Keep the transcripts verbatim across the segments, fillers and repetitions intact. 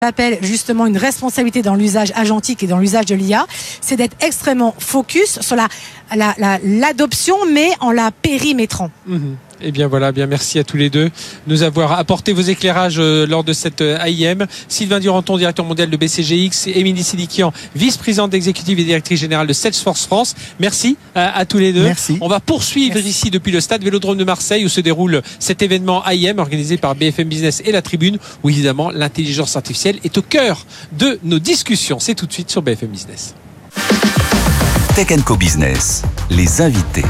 appelle justement une responsabilité dans l'usage agentique et dans l'usage de l'I A, c'est d'être extrêmement focus sur la, la, la, l'adoption, mais en la périmétrant. Mmh. Eh bien voilà, bien merci à tous les deux de nous avoir apporté vos éclairages euh, lors de cette euh, A I M. Sylvain Duranton, directeur mondial de B C G X, et Émilie Sidikian, vice-présidente exécutive et directrice générale de Salesforce France. Merci à, à tous les deux. Merci. On va poursuivre merci. ici depuis le stade Vélodrome de Marseille où se déroule cet événement A I M organisé par B F M Business et La Tribune, où évidemment l'intelligence artificielle est au cœur de nos discussions. C'est tout de suite sur B F M Business. Tech and Co Business, les invités.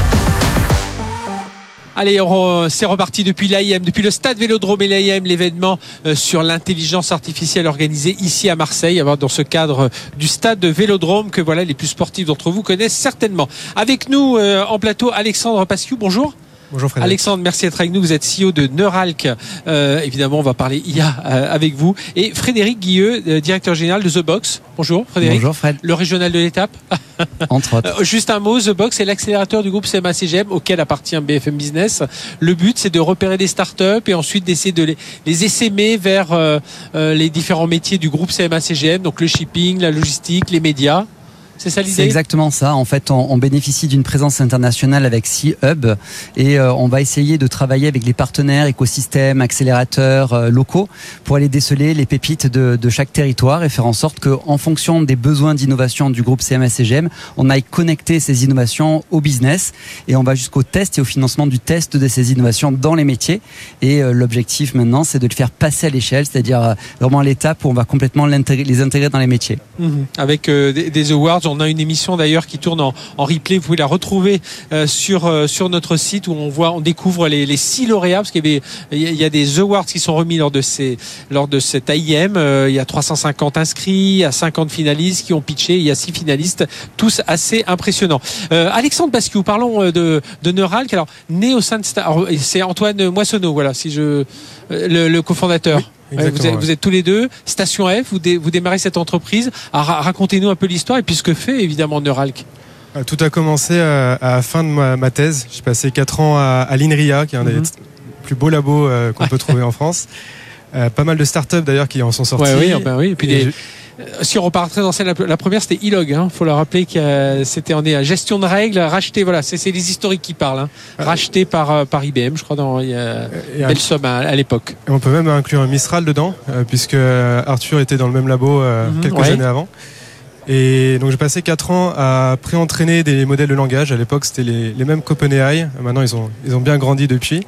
Allez, c'est reparti depuis l'A I M, depuis le stade Vélodrome et l'A I M, l'événement sur l'intelligence artificielle organisé ici à Marseille, dans ce cadre du stade Vélodrome que voilà les plus sportifs d'entre vous connaissent certainement. Avec nous en plateau, Alexandre Pasquiou, bonjour. Bonjour Frédéric. Alexandre, merci d'être avec nous. Vous êtes C E O de Neuralk. Euh, évidemment, on va parler I A euh, avec vous. Et Frédéric Guilleux, euh, directeur général de The Box. Bonjour Frédéric. Bonjour Fred. Le régional de l'étape. Entre autres. Euh, juste un mot, The Box est l'accélérateur du groupe C M A C G M auquel appartient B F M Business. Le but, c'est de repérer des startups et ensuite d'essayer de les, les essaimer vers euh, euh, les différents métiers du groupe C M A C G M, donc le shipping, la logistique, les médias. C'est ça l'idée ? C'est exactement ça. En fait, on, on bénéficie d'une présence internationale avec C-Hub et euh, on va essayer de travailler avec les partenaires, écosystèmes, accélérateurs euh, locaux pour aller déceler les pépites de, de chaque territoire et faire en sorte qu'en fonction des besoins d'innovation du groupe C M A C G M, on aille connecter ces innovations au business et on va jusqu'au test et au financement du test de ces innovations dans les métiers. Et euh, l'objectif maintenant, c'est de le faire passer à l'échelle, c'est-à-dire euh, vraiment à l'étape où on va complètement les intégrer dans les métiers. Mmh. Avec euh, des, des awards. On a une émission d'ailleurs qui tourne en, en replay. Vous pouvez la retrouver euh, sur euh, sur notre site où on voit, on découvre les, les six lauréats parce qu'il y avait il y a des awards qui sont remis lors de ces lors de cette A I M. Euh, il y a trois cent cinquante inscrits, il y a cinquante finalistes qui ont pitché, il y a six finalistes, tous assez impressionnants. Euh, Alexandre Pasquiou, parlons de de Neuralk. Alors né au sein de Star, c'est Antoine Moissonneau, voilà, si je le, le cofondateur. Oui. Vous êtes, ouais. vous êtes tous les deux, Station F, vous, dé, vous démarrez cette entreprise. Alors, racontez-nous un peu l'histoire et puis ce que fait évidemment Neuralk. Tout a commencé à, à la fin de ma, ma thèse. J'ai passé quatre ans à, à l'INRIA, qui est un mm-hmm. des plus beaux labos euh, qu'on peut trouver en France. Euh, pas mal de startups d'ailleurs qui en sont sortis. Ouais, oui, ben oui. Et puis et des... Si on repart très ancienne, la, la première c'était E-Log. Il hein. faut le rappeler que c'était en est gestion de règles, racheté. Voilà, c'est, c'est les historiques qui parlent. Hein. Ah, racheté par par I B M, je crois, dans il y a une belle somme à, à l'époque. Et on peut même inclure un Mistral dedans, euh, puisque Arthur était dans le même labo euh, mm-hmm, quelques ouais. années avant. Et donc j'ai passé quatre ans à pré-entraîner des modèles de langage. À l'époque, c'était les, les mêmes qu'OpenAI. Maintenant, ils ont ils ont bien grandi depuis.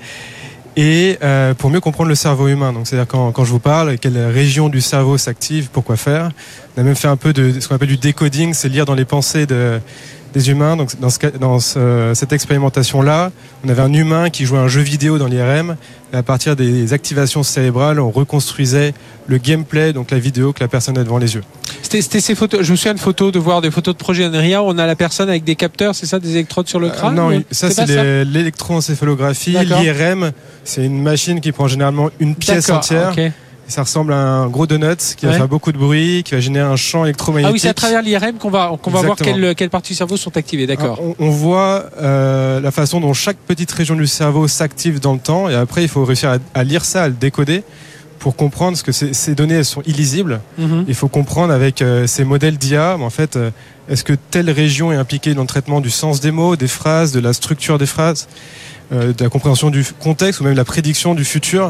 Et euh, pour mieux comprendre le cerveau humain. Donc c'est-à-dire quand, quand je vous parle, quelle région du cerveau s'active, pourquoi faire. On a même fait un peu de ce qu'on appelle du décoding, c'est lire dans les pensées de, des humains. Donc dans, ce, dans ce, cette expérimentation-là, on avait un humain qui jouait un jeu vidéo dans l'I R M. Et à partir des activations cérébrales, on reconstruisait le gameplay, donc la vidéo que la personne a devant les yeux. C'était, c'était ces photos. Je me souviens de photos, de voir des photos de projet Neuralk. On a la personne avec des capteurs, c'est ça, des électrodes sur le crâne. euh, Non, ça c'est, c'est les, l'électroencéphalographie. D'accord. L'I R M, c'est une machine qui prend généralement une pièce D'accord, entière. Okay. Ça ressemble à un gros donut qui va ouais. faire beaucoup de bruit, qui va générer un champ électromagnétique. Ah oui, c'est à travers l'I R M qu'on va qu'on va voir quelles quelles parties du cerveau sont activées. D'accord. On, on voit euh, la façon dont chaque petite région du cerveau s'active dans le temps, et après il faut réussir à, à lire ça, à le décoder, pour comprendre, parce que ces, ces données elles sont illisibles. Mm-hmm. Il faut comprendre avec euh, ces modèles d'I A, en fait, euh, est-ce que telle région est impliquée dans le traitement du sens des mots, des phrases, de la structure des phrases, euh, de la compréhension du contexte ou même la prédiction du futur.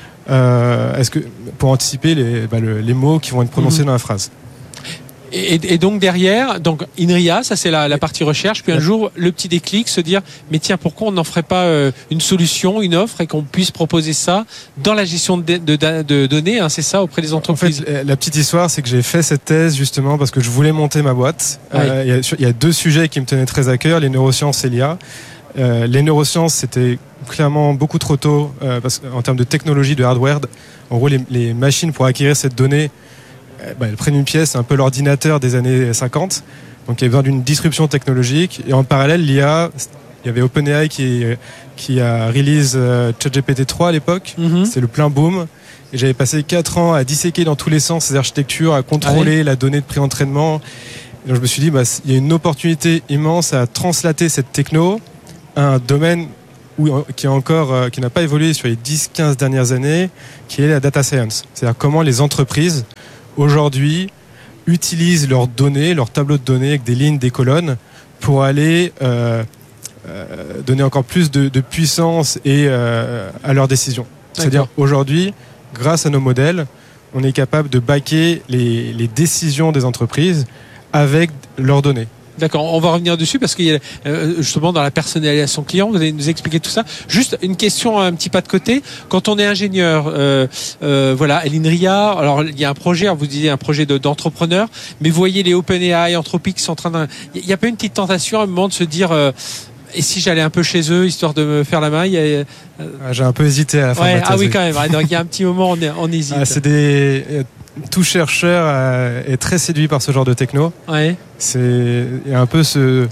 Euh, est-ce que pour anticiper les, bah, le, les mots qui vont être prononcés mmh. dans la phrase. Et, et donc derrière, donc INRIA, ça c'est la, la partie recherche. Puis un jour, le petit déclic, se dire, mais tiens, pourquoi on n'en ferait pas euh, une solution, une offre, et qu'on puisse proposer ça dans la gestion de, de, de, de données, hein, c'est ça, auprès des entreprises. En fait, la petite histoire, c'est que j'ai fait cette thèse justement parce que je voulais monter ma boîte. Il euh, y, a, y a deux sujets qui me tenaient très à cœur, les neurosciences et l'I A. Euh, les neurosciences, c'était clairement beaucoup trop tôt euh, parce qu'en termes de technologie, de hardware, en gros, les, les machines pour acquérir cette donnée, euh, bah, elles prennent une pièce, un peu l'ordinateur des années cinquante. Donc, il y a besoin d'une disruption technologique. Et en parallèle, l'I A, il y avait OpenAI qui, qui a release euh, ChatGPT trois à l'époque. Mm-hmm. C'est le plein boom. Et j'avais passé quatre ans à disséquer dans tous les sens ces architectures, à contrôler ah oui. la donnée de pré-entraînement. Et donc, je me suis dit, bah, il y a une opportunité immense à translater cette techno, un domaine ou qui, est encore, euh, qui n'a pas évolué sur les dix quinze dernières années, qui est la data science. C'est-à-dire comment les entreprises, aujourd'hui, utilisent leurs données, leurs tableaux de données avec des lignes, des colonnes, pour aller euh, euh, donner encore plus de, de puissance et, euh, à leurs décisions. C'est-à-dire, aujourd'hui, grâce à nos modèles, on est capable de baquer les, les décisions des entreprises avec leurs données. D'accord, on va revenir dessus parce qu'il y a euh, justement dans la personnalisation client, vous allez nous expliquer tout ça. Juste une question un petit pas de côté. Quand on est ingénieur, euh, euh, voilà, à l'INRIA, alors il y a un projet, vous disiez un projet de, d'entrepreneur, mais vous voyez les OpenAI, Anthropic qui sont en train de... Il n'y a pas une petite tentation à un moment de se dire... Euh, et si j'allais un peu chez eux, histoire de me faire la maille euh... ah, J'ai un peu hésité à la fin ouais, de ma thèse. Ah oui, quand même. Donc il y a un petit moment, on, on hésite. Ah, c'est des... Tout chercheur euh, est très séduit par ce genre de techno. Ouais. C'est il y a un peu ce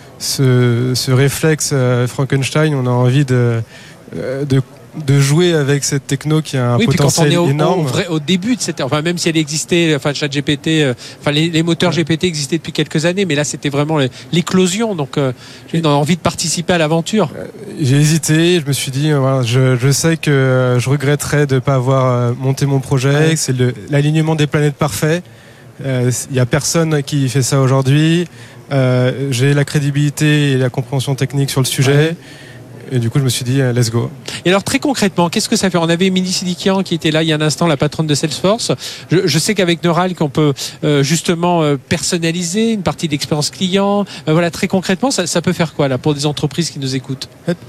ce, ce réflexe euh, Frankenstein. On a envie de de de jouer avec cette techno qui a un oui, potentiel puis quand on est au, énorme. Au, vrai, au début de cette, enfin même si elle existait, enfin ChatGPT, euh, enfin les, les moteurs ouais. G P T existaient depuis quelques années, mais là c'était vraiment l'éclosion. Donc euh, j'ai envie de participer à l'aventure. Euh, j'ai hésité, je me suis dit, voilà, je, je sais que je regretterais de ne pas avoir monté mon projet. Ouais. C'est le, l'alignement des planètes parfait. Il euh, y a personne qui fait ça aujourd'hui. Euh, j'ai la crédibilité et la compréhension technique sur le sujet. Ouais. Et du coup, je me suis dit, let's go. Et alors, très concrètement, qu'est-ce que ça fait ? On avait Émilie Sidikian qui était là il y a un instant, la patronne de Salesforce. Je, je sais qu'avec Neural, qu'on peut euh, justement euh, personnaliser une partie d'expérience client. Euh, voilà, très concrètement, ça, ça peut faire quoi là pour des entreprises qui nous écoutent ?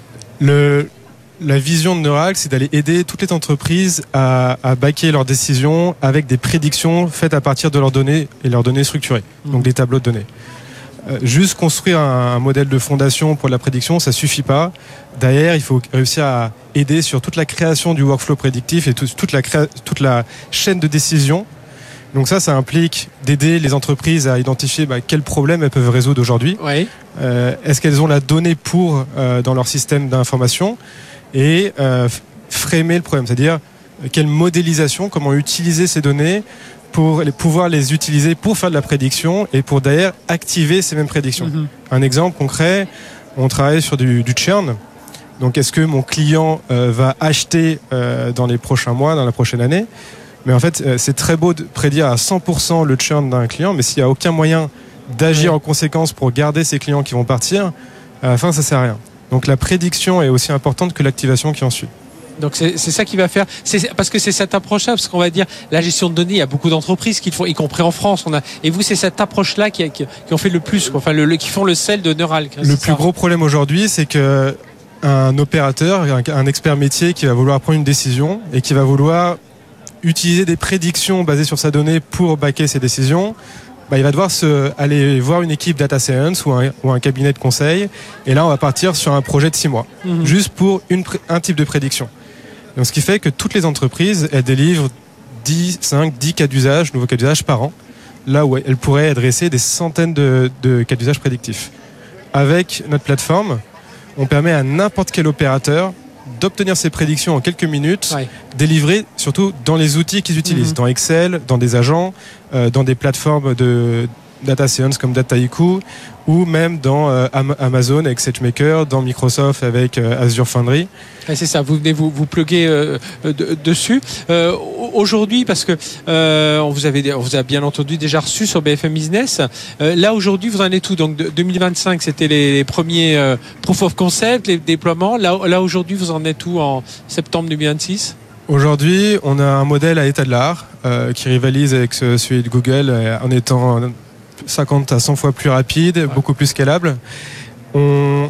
Le, la vision de Neural, c'est d'aller aider toutes les entreprises à, à baquer leurs décisions avec des prédictions faites à partir de leurs données et leurs données structurées, mmh. donc des tableaux de données. Juste construire un modèle de fondation pour la prédiction, ça suffit pas. Derrière, il faut réussir à aider sur toute la création du workflow prédictif et tout, toute, la créa, toute la chaîne de décision. Donc ça, ça implique d'aider les entreprises à identifier bah, quels problèmes elles peuvent résoudre aujourd'hui. Oui. Euh, est-ce qu'elles ont la donnée pour euh, dans leur système d'information et euh, framer le problème, c'est-à-dire quelle modélisation, comment utiliser ces données pour les, pouvoir les utiliser pour faire de la prédiction et pour d'ailleurs activer ces mêmes prédictions. Mm-hmm. Un exemple concret, on travaille sur du, du churn. Donc est-ce que mon client euh, va acheter euh, dans les prochains mois, dans la prochaine année ? Mais en fait, euh, c'est très beau de prédire à cent pour cent le churn d'un client, mais s'il n'y a aucun moyen d'agir ouais. en conséquence pour garder ces clients qui vont partir, à la fin, ça ne sert à rien. Donc la prédiction est aussi importante que l'activation qui en suit. Donc c'est, c'est ça qui va faire, c'est, parce que c'est cette approche-là, parce qu'on va dire la gestion de données, il y a beaucoup d'entreprises qui le font, y compris en France. On a, et vous, c'est cette approche-là qui, qui, qui ont fait le plus, quoi. Enfin, le, le, qui font le sel de Neural. Le plus ça. Gros problème aujourd'hui, c'est que un opérateur, un, un expert métier qui va vouloir prendre une décision et qui va vouloir utiliser des prédictions basées sur sa donnée pour baquer ses décisions, bah, il va devoir se, aller voir une équipe data science ou un, ou un cabinet de conseil. Et là, on va partir sur un projet de six mois, mmh. juste pour une, un type de prédiction. Donc, ce qui fait que toutes les entreprises, elles délivrent dix, cinq, dix cas d'usage, nouveaux cas d'usage par an, là où elles pourraient adresser des centaines de, de cas d'usage prédictifs. Avec notre plateforme, on permet à n'importe quel opérateur d'obtenir ces prédictions en quelques minutes, ouais. délivrées surtout dans les outils qu'ils utilisent, mmh. dans Excel, dans des agents, euh, dans des plateformes de data science comme Dataiku, ou même dans euh, Amazon avec SageMaker, dans Microsoft avec euh, Azure Foundry. Et c'est ça, vous venez vous, vous pluguer euh, de, dessus. Euh, aujourd'hui, parce que euh, on, vous avait, on vous a bien entendu déjà reçu sur B F M Business, euh, là aujourd'hui vous en êtes où ? Donc de, deux mille vingt-cinq c'était les, les premiers euh, proof of concept, les déploiements. Là, là aujourd'hui vous en êtes où en septembre deux mille vingt-six ? Aujourd'hui on a un modèle à l'état de l'art euh, qui rivalise avec celui de Google euh, en étant cinquante à cent fois plus rapide, ouais. beaucoup plus scalable. On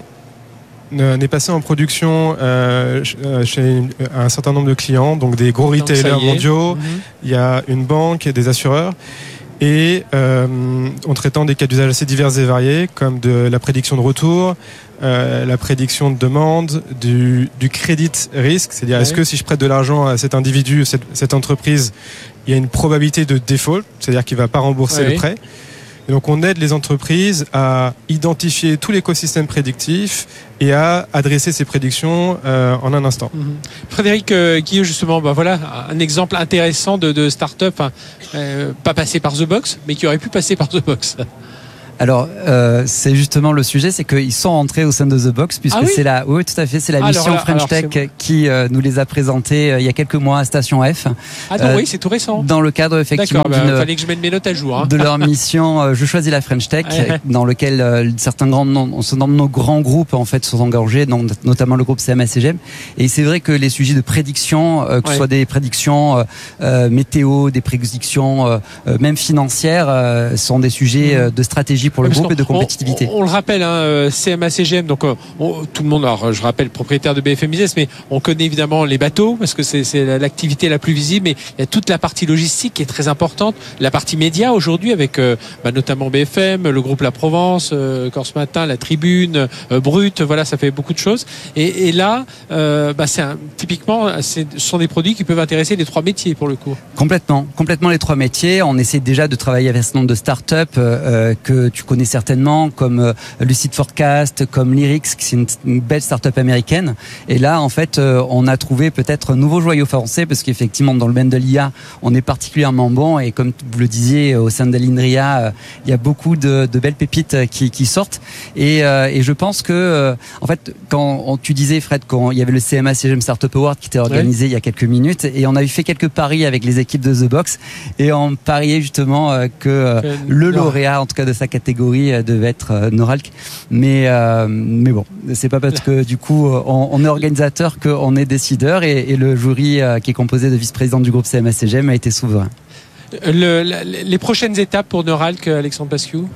est passé en production euh, chez un certain nombre de clients, donc des gros retailers mondiaux. Mm-hmm. Il y a une banque et des assureurs. Et euh, en traitant des cas d'usage assez divers et variés, comme de la prédiction de retour, euh, la prédiction de demande, du, du credit risk, c'est-à-dire ouais. est-ce que si je prête de l'argent à cet individu, cette, cette entreprise, il y a une probabilité de default, c'est-à-dire qu'il ne va pas rembourser ouais. le prêt. Et donc on aide les entreprises à identifier tout l'écosystème prédictif et à adresser ces prédictions euh, en un instant. Mmh. Frédéric euh, Guilleux, justement, bah voilà un exemple intéressant de, de start-up, hein, euh, pas passé par The Box, mais qui aurait pu passer par The Box. Alors, euh, c'est justement le sujet, c'est qu'ils sont entrés au sein de The Box, puisque ah oui c'est la, oui, tout à fait, c'est la mission alors là, French alors Tech qui euh, nous les a présentés euh, il y a quelques mois à Station F. Ah donc euh, oui, c'est tout récent. Dans le cadre effectivement D'accord, bah, fallait que je mette mes notes à jour. Hein. De leur mission, euh, je choisis la French Tech, dans lequel euh, certains grands, non, certains de nos grands groupes en fait sont engagés, donc notamment le groupe C M A C G M. Et c'est vrai que les sujets de prédiction, euh, que ce ouais. soit des prédictions euh, euh, météo, des prédictions euh, euh, même financières, euh, sont des sujets euh, de stratégie pour le groupe et de compétitivité. On, on, on le rappelle, hein, C M A C G M, donc on, tout le monde, alors je rappelle propriétaire de B F M Business, mais on connaît évidemment les bateaux parce que c'est, c'est l'activité la plus visible, mais il y a toute la partie logistique qui est très importante, la partie média aujourd'hui avec euh, bah, notamment B F M, le groupe La Provence, euh, Corse Matin, La Tribune, euh, Brut, voilà, ça fait beaucoup de choses. Et, et là, euh, bah, c'est un, typiquement, c'est, ce sont des produits qui peuvent intéresser les trois métiers pour le coup. Complètement, complètement les trois métiers. On essaie déjà de travailler avec un certain nombre de startups euh, que tu connais certainement, comme euh, Lucid Forecast, comme Lyrics, qui c'est une, une belle startup américaine. Et là, en fait, euh, on a trouvé peut-être un nouveau joyau français parce qu'effectivement, dans le domaine de l'I A, on est particulièrement bon. Et comme vous le disiez, au sein de l'INRIA, euh, il y a beaucoup de, de belles pépites qui, qui sortent. Et, euh, et je pense que, euh, en fait, quand on, tu disais, Fred, quand il y avait le C M A C G M Startup Award qui était organisé ouais. il y a quelques minutes, et on avait fait quelques paris avec les équipes de The Box, et on pariait justement euh, que euh, le lauréat, en tout cas de sa catégorie, euh, devait être euh, Noralc. Mais euh, mais bon, c'est pas parce que du coup on, on est organisateur qu'on est décideur, et, et le jury euh, qui est composé de vice-présidents du groupe C M A C G M a été souverain. Le, la, les prochaines étapes pour Noralc, Alexandre Pasquiou?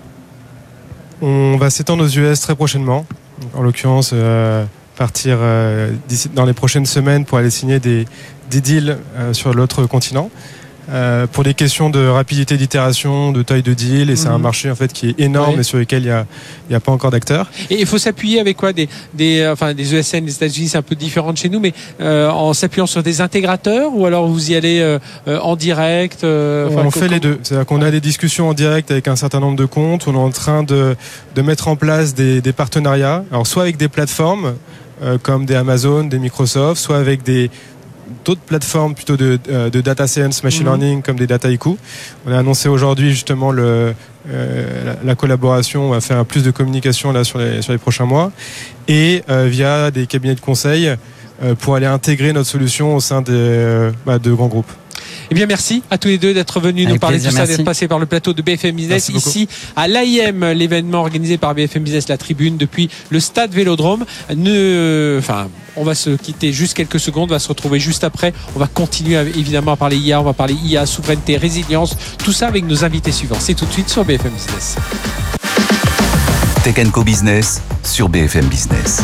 On va s'étendre aux U S très prochainement. En l'occurrence, euh, partir euh, d'ici, dans les prochaines semaines pour aller signer des, des deals euh, sur l'autre continent. Euh, pour des questions de rapidité d'itération, de taille de deal, et mmh. c'est un marché en fait qui est énorme ouais. et sur lequel il y a, il y a pas encore d'acteurs. Et il faut s'appuyer avec quoi, des, des, enfin des E S N des États-Unis, c'est un peu différent de chez nous, mais euh, en s'appuyant sur des intégrateurs, ou alors vous y allez euh, en direct. Euh, on fait comme... les deux. C'est-à-dire qu'on a des discussions en direct avec un certain nombre de comptes. On est en train de, de mettre en place des, des partenariats. Alors soit avec des plateformes euh, comme des Amazon, des Microsoft, soit avec des d'autres plateformes plutôt de, de data science, machine mmh. learning, comme des Dataiku. On a annoncé aujourd'hui justement le, euh, la, la collaboration. On va faire plus de communication là sur les, sur les prochains mois, et euh, via des cabinets de conseil euh, pour aller intégrer notre solution au sein des, euh, bah, de grands groupes. Eh bien, merci à tous les deux d'être venus Avec nous parler plaisir, de tout ça, merci. D'être passés par le plateau de B F M Business ici à l'A I M, l'événement organisé par B F M Business La Tribune depuis le stade Vélodrome. Ne... Enfin, on va se quitter juste quelques secondes, on va se retrouver juste après. On va continuer évidemment à parler I A, on va parler I A, souveraineté, résilience, tout ça avec nos invités suivants. C'est tout de suite sur B F M Business. Tech and Co Business sur B F M Business.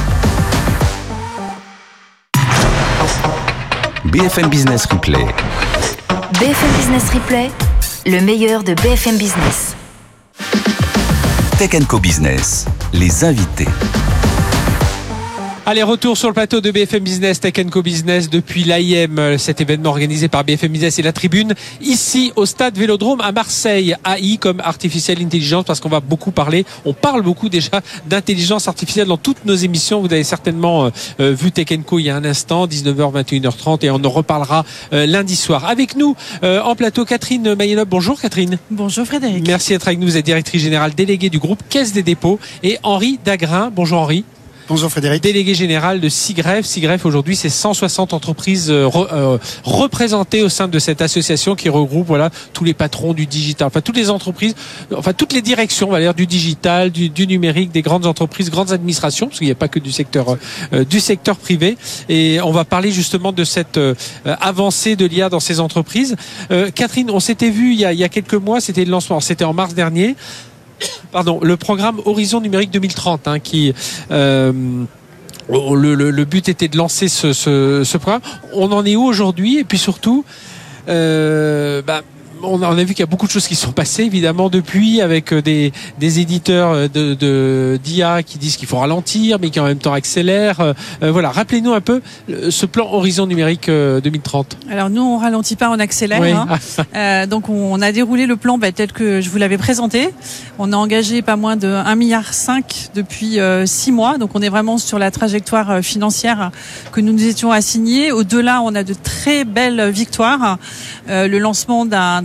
B F M Business Replay. B F M Business Replay, le meilleur de B F M Business. Tech and Co Business, les invités. Allez, retour sur le plateau de B F M Business, Tech and Co Business depuis l'A I M, cet événement organisé par B F M Business et La Tribune, ici au stade Vélodrome à Marseille. A I comme Artificial Intelligence, parce qu'on va beaucoup parler, on parle beaucoup déjà d'intelligence artificielle dans toutes nos émissions. Vous avez certainement euh, vu Tech and Co il y a un instant, dix-neuf heures, vingt et une heures trente, et on en reparlera euh, lundi soir. Avec nous euh, en plateau, Catherine Mayenop. Bonjour Catherine. Bonjour Frédéric. Merci d'être avec nous, vous êtes directrice générale déléguée du groupe Caisse des dépôts, et Henri Dagrin. Bonjour Henri. Bonjour Frédéric. Délégué général de SIGREF. SIGREF aujourd'hui, c'est cent soixante entreprises euh, re, euh, représentées au sein de cette association qui regroupe voilà tous les patrons du digital, enfin toutes les entreprises, enfin toutes les directions, on va dire, du digital, du, du numérique, des grandes entreprises, grandes administrations, parce qu'il n'y a pas que du secteur euh, du secteur privé. Et on va parler justement de cette euh, avancée de l'I A dans ces entreprises. Euh, Catherine, on s'était vu il y a, il y a quelques mois, c'était le lancement, c'était en mars dernier. Pardon, le programme Horizon Numérique deux mille trente, hein, qui euh, le, le, le but était de lancer ce, ce, ce programme. On en est où aujourd'hui? Et puis surtout, euh, bah, on a, on a vu qu'il y a beaucoup de choses qui sont passées évidemment depuis, avec des, des éditeurs de, de, d'I A qui disent qu'il faut ralentir mais qui en même temps accélèrent. Euh, voilà, rappelez-nous un peu ce plan Horizon Numérique deux mille trente. Alors nous on ralentit pas, on accélère. Oui. Hein. euh, donc on a déroulé le plan bah, tel que je vous l'avais présenté. On a engagé pas moins de un virgule cinq milliard depuis euh, six mois. Donc on est vraiment sur la trajectoire financière que nous nous étions assignés. Au-delà, on a de très belles victoires. Euh, le lancement d'un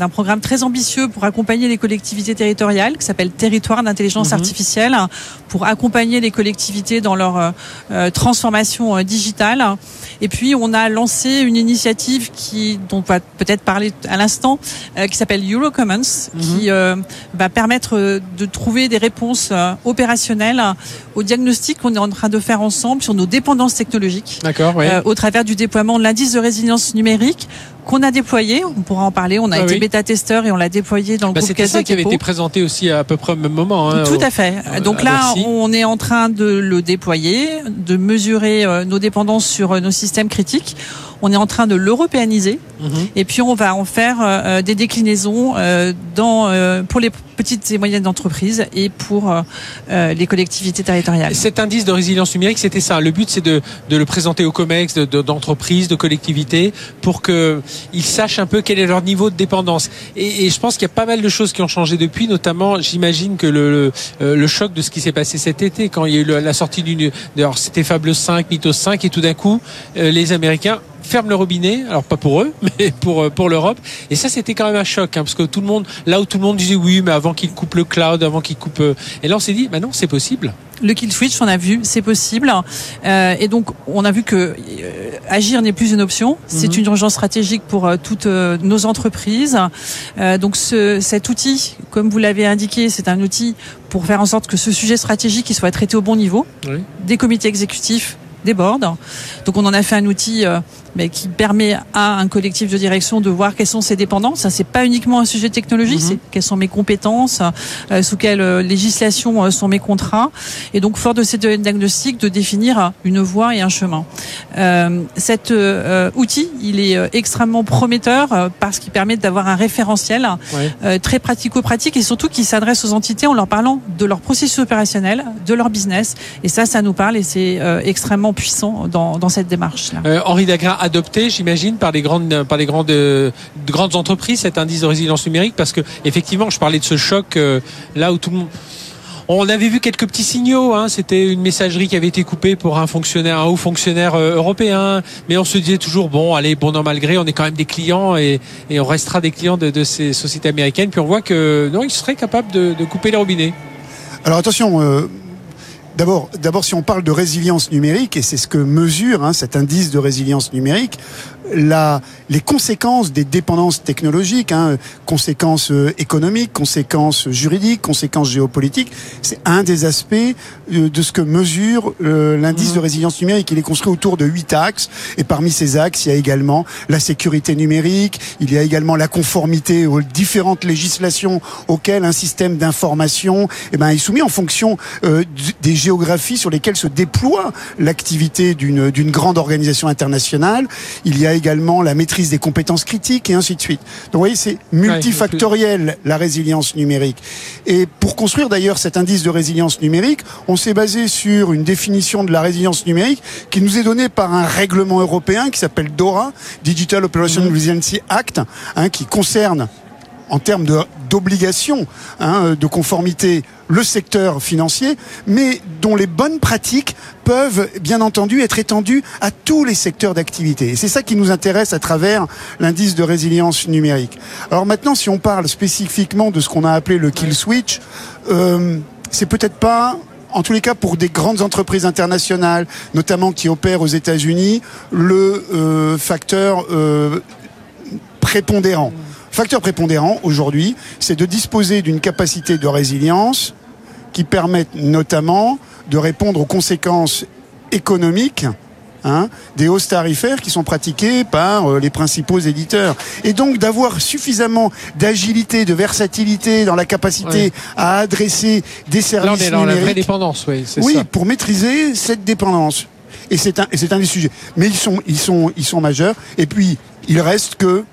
d'un programme très ambitieux pour accompagner les collectivités territoriales, qui s'appelle Territoire d'intelligence mmh. artificielle, pour accompagner les collectivités dans leur euh, transformation euh, digitale. Et puis, on a lancé une initiative qui, dont on va peut-être parler à l'instant, euh, qui s'appelle Eurocommons, mmh. qui euh, va permettre de trouver des réponses euh, opérationnelles au diagnostic qu'on est en train de faire ensemble sur nos dépendances technologiques. D'accord, oui. euh, au travers du déploiement de l'indice de résilience numérique qu'on a déployé. On pourra en parler. On a ah été oui. bêta-testeur et on l'a déployé dans le bah, groupe Caisse de dépôt. C'était ça qui avait été présenté aussi à peu près au même moment. Hein, Tout au, à fait. Donc là, Bercy. On est en train de le déployer, de mesurer euh, nos dépendances sur euh, nos systèmes critiques. On est en train de l'européaniser mmh. et puis on va en faire euh, des déclinaisons euh, dans, euh, pour les petites et moyennes entreprises et pour euh, les collectivités territoriales. Cet indice de résilience numérique, c'était ça. Le but, c'est de, de le présenter aux COMEX, de, de, d'entreprises, de collectivités, pour qu'ils sachent un peu quel est leur niveau de dépendance. Et, et je pense qu'il y a pas mal de choses qui ont changé depuis, notamment, j'imagine que le, le, le choc de ce qui s'est passé cet été, quand il y a eu le, la sortie d'une... Alors, c'était Fable cinq, Mythos cinq, et tout d'un coup, euh, les Américains ferment le robinet, alors pas pour eux, mais pour pour l'Europe. Et ça, c'était quand même un choc, hein, parce que tout le monde, là où tout le monde disait oui, mais avant qu'ils coupent le cloud, avant qu'ils coupent, et là on s'est dit, bah non, c'est possible. Le kill switch, on a vu, c'est possible. Euh, et donc, on a vu que euh, agir n'est plus une option. C'est mm-hmm. une urgence stratégique pour euh, toutes euh, nos entreprises. Euh, donc, ce, cet outil, comme vous l'avez indiqué, c'est un outil pour faire en sorte que ce sujet stratégique il soit traité au bon niveau, oui. des comités exécutifs, des boards. Donc on en a fait un outil euh, mais qui permet à un collectif de direction de voir quelles sont ses dépendances. Ça, c'est pas uniquement un sujet technologique, mm-hmm. c'est quelles sont mes compétences, euh, sous quelle euh, législation euh, sont mes contrats. Et donc, fort de ces diagnostics, de définir une voie et un chemin. Euh, cet euh, outil, il est euh, extrêmement prometteur euh, parce qu'il permet d'avoir un référentiel ouais. euh, très pratico-pratique et surtout qui s'adresse aux entités en leur parlant de leur processus opérationnel, de leur business. Et ça, ça nous parle et c'est euh, extrêmement puissant dans, dans cette démarche-là. Euh, Henri Dagrin, adopté, j'imagine, par les grandes, par les grandes, euh, grandes entreprises, cet indice de résilience numérique, parce que effectivement, je parlais de ce choc euh, là où tout le monde. On avait vu quelques petits signaux, hein, c'était une messagerie qui avait été coupée pour un fonctionnaire, un haut fonctionnaire euh, européen, mais on se disait toujours bon, allez, bon an mal gré, on est quand même des clients et, et on restera des clients de, de ces sociétés américaines. Puis on voit que non, ils seraient capables de, de couper les robinets. Alors attention. Euh... D'abord, d'abord, si on parle de résilience numérique, et c'est ce que mesure hein, cet indice de résilience numérique, la, les conséquences des dépendances technologiques, hein, conséquences euh, économiques, conséquences juridiques, conséquences géopolitiques, c'est un des aspects euh, de ce que mesure euh, l'indice mmh. de résilience numérique. Il est construit autour de huit axes, et parmi ces axes, il y a également la sécurité numérique, il y a également la conformité aux différentes législations auxquelles un système d'information eh ben, est soumis en fonction euh, des géographies sur lesquelles se déploie l'activité d'une, d'une grande organisation internationale. Il y a également la maîtrise des compétences critiques et ainsi de suite. Donc vous voyez, c'est multifactoriel la résilience numérique. Et pour construire d'ailleurs cet indice de résilience numérique, on s'est basé sur une définition de la résilience numérique qui nous est donnée par un règlement européen qui s'appelle DORA, Digital Operation mmh. Resiliency Act, hein, qui concerne en termes de, d'obligation hein, de conformité le secteur financier, mais dont les bonnes pratiques peuvent bien entendu être étendues à tous les secteurs d'activité. Et c'est ça qui nous intéresse à travers l'indice de résilience numérique. Alors maintenant, si on parle spécifiquement de ce qu'on a appelé le kill switch, euh, c'est peut-être pas... En tous les cas, pour des grandes entreprises internationales, notamment qui opèrent aux États-Unis, le euh, facteur euh, prépondérant. Facteur prépondérant, aujourd'hui, c'est de disposer d'une capacité de résilience qui permette notamment de répondre aux conséquences économiques hein, des hausses tarifaires qui sont pratiquées par euh, les principaux éditeurs. Et donc d'avoir suffisamment d'agilité, de versatilité dans la capacité oui. à adresser des services numériques. Là, on est dans la vraie dépendance, oui, c'est oui, ça. Pour maîtriser cette dépendance. Et c'est un, et c'est un des sujets. Mais ils sont, ils sont, ils sont majeurs. Et puis, il reste que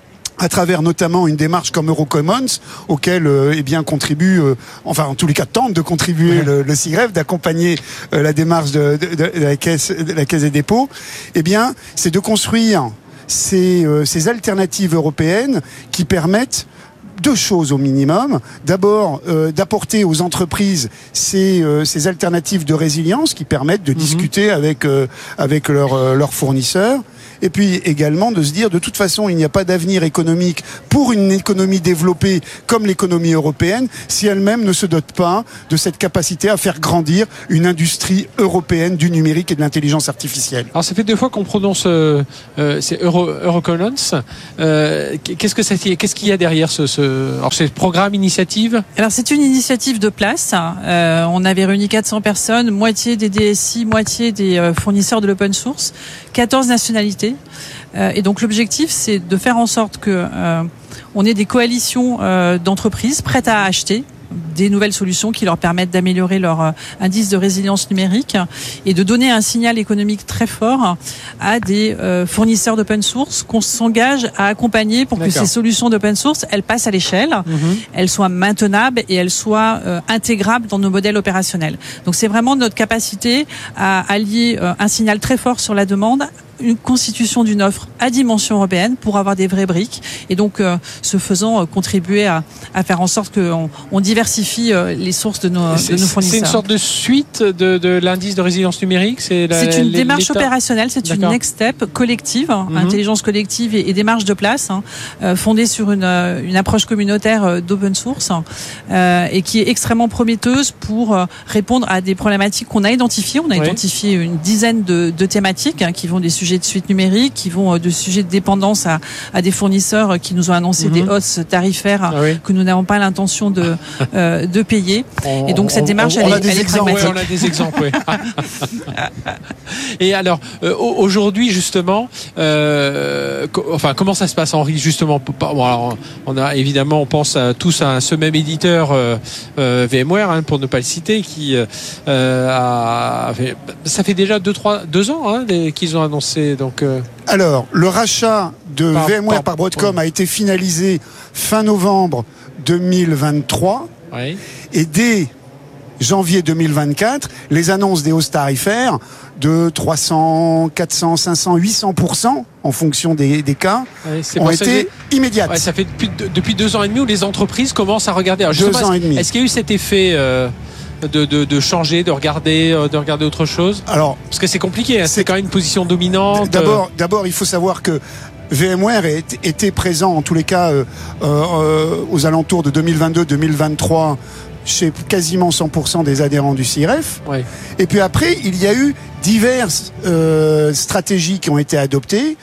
à travers notamment une démarche comme Eurocommons, auquel euh, eh bien contribue, euh, enfin en tous les cas tente de contribuer ouais. le, le C I R E F, d'accompagner euh, la démarche de, de, de, la caisse, de la caisse des dépôts. Eh bien, c'est de construire ces, euh, ces alternatives européennes qui permettent deux choses au minimum. D'abord, euh, d'apporter aux entreprises ces, euh, ces alternatives de résilience qui permettent de mmh. discuter avec, euh, avec leurs euh, leurs fournisseurs. Et puis également de se dire, de toute façon, il n'y a pas d'avenir économique pour une économie développée comme l'économie européenne si elle-même ne se dote pas de cette capacité à faire grandir une industrie européenne du numérique et de l'intelligence artificielle. Alors ça fait deux fois qu'on prononce euh, euh, c'est Euro, Eurocolons. Euh, qu'est-ce que ça, qu'est-ce qu'il y a derrière ce, ce alors c'est programme, initiative? Alors c'est une initiative de place. Euh, on avait réuni quatre cents personnes, moitié des D S I, moitié des euh, fournisseurs de l'open source, quatorze nationalités. Euh, et donc l'objectif, c'est de faire en sorte que euh, on ait des coalitions euh, d'entreprises prêtes à acheter des nouvelles solutions qui leur permettent d'améliorer leur euh, indice de résilience numérique et de donner un signal économique très fort à des euh, fournisseurs d'open source qu'on s'engage à accompagner pour D'accord. que ces solutions d'open source, elles passent à l'échelle, mm-hmm. elles soient maintenables et elles soient euh, intégrables dans nos modèles opérationnels. Donc c'est vraiment notre capacité à allier euh, un signal très fort sur la demande, une constitution d'une offre à dimension européenne pour avoir des vraies briques et donc euh, ce faisant euh, contribuer à, à faire en sorte qu'on on diversifie euh, les sources de nos, de nos fournisseurs. C'est une sorte de suite de, de l'indice de résilience numérique. C'est, la, c'est une les, démarche l'État. opérationnelle, c'est D'accord. une next step collective, mm-hmm. intelligence collective et, et démarche de place hein, euh, fondée sur une, une approche communautaire euh, d'open source euh, et qui est extrêmement prometteuse pour euh, répondre à des problématiques qu'on a identifiées. On a oui. identifié une dizaine de, de thématiques hein, qui vont des sujets de suite numérique, qui vont de sujets de dépendance à, à des fournisseurs qui nous ont annoncé mmh. des hausses tarifaires ah oui. que nous n'avons pas l'intention de, euh, de payer. On, et donc cette démarche, on, on, elle, on est, elle est pragmatique. Ouais, on a des exemples. Ouais. Et alors, euh, aujourd'hui justement, euh, co- enfin comment ça se passe, Henri, justement bon, alors, on a évidemment, on pense à, tous à ce même éditeur euh, euh, VMware, hein, pour ne pas le citer, qui euh, a, ça fait déjà deux, trois, deux ans hein, qu'ils ont annoncé. Donc, euh... Alors, le rachat de par, VMware par, par Broadcom ouais. a été finalisé fin novembre deux mille vingt-trois. Oui. Et dès janvier deux mille vingt-quatre, les annonces des hausses tarifaires de trois cents, quatre cents, cinq cents, huit cents pour cent en fonction des, des cas ouais, ont été que... immédiates. Ouais, ça fait depuis, depuis deux ans et demi où les entreprises commencent à regarder. Alors, deux ans et demi. Est-ce qu'il y a eu cet effet euh... De, de, de changer, de regarder, de regarder autre chose? Alors, parce que c'est compliqué, hein, c'est, c'est quand même une position dominante. D'abord, d'abord, il faut savoir que VMware était présent, en tous les cas, euh, euh, aux alentours de deux mille vingt-deux deux mille vingt-trois, chez quasiment cent pour cent des adhérents du C I R F. Ouais. Et puis après, il y a eu diverses euh, stratégies qui ont été adoptées.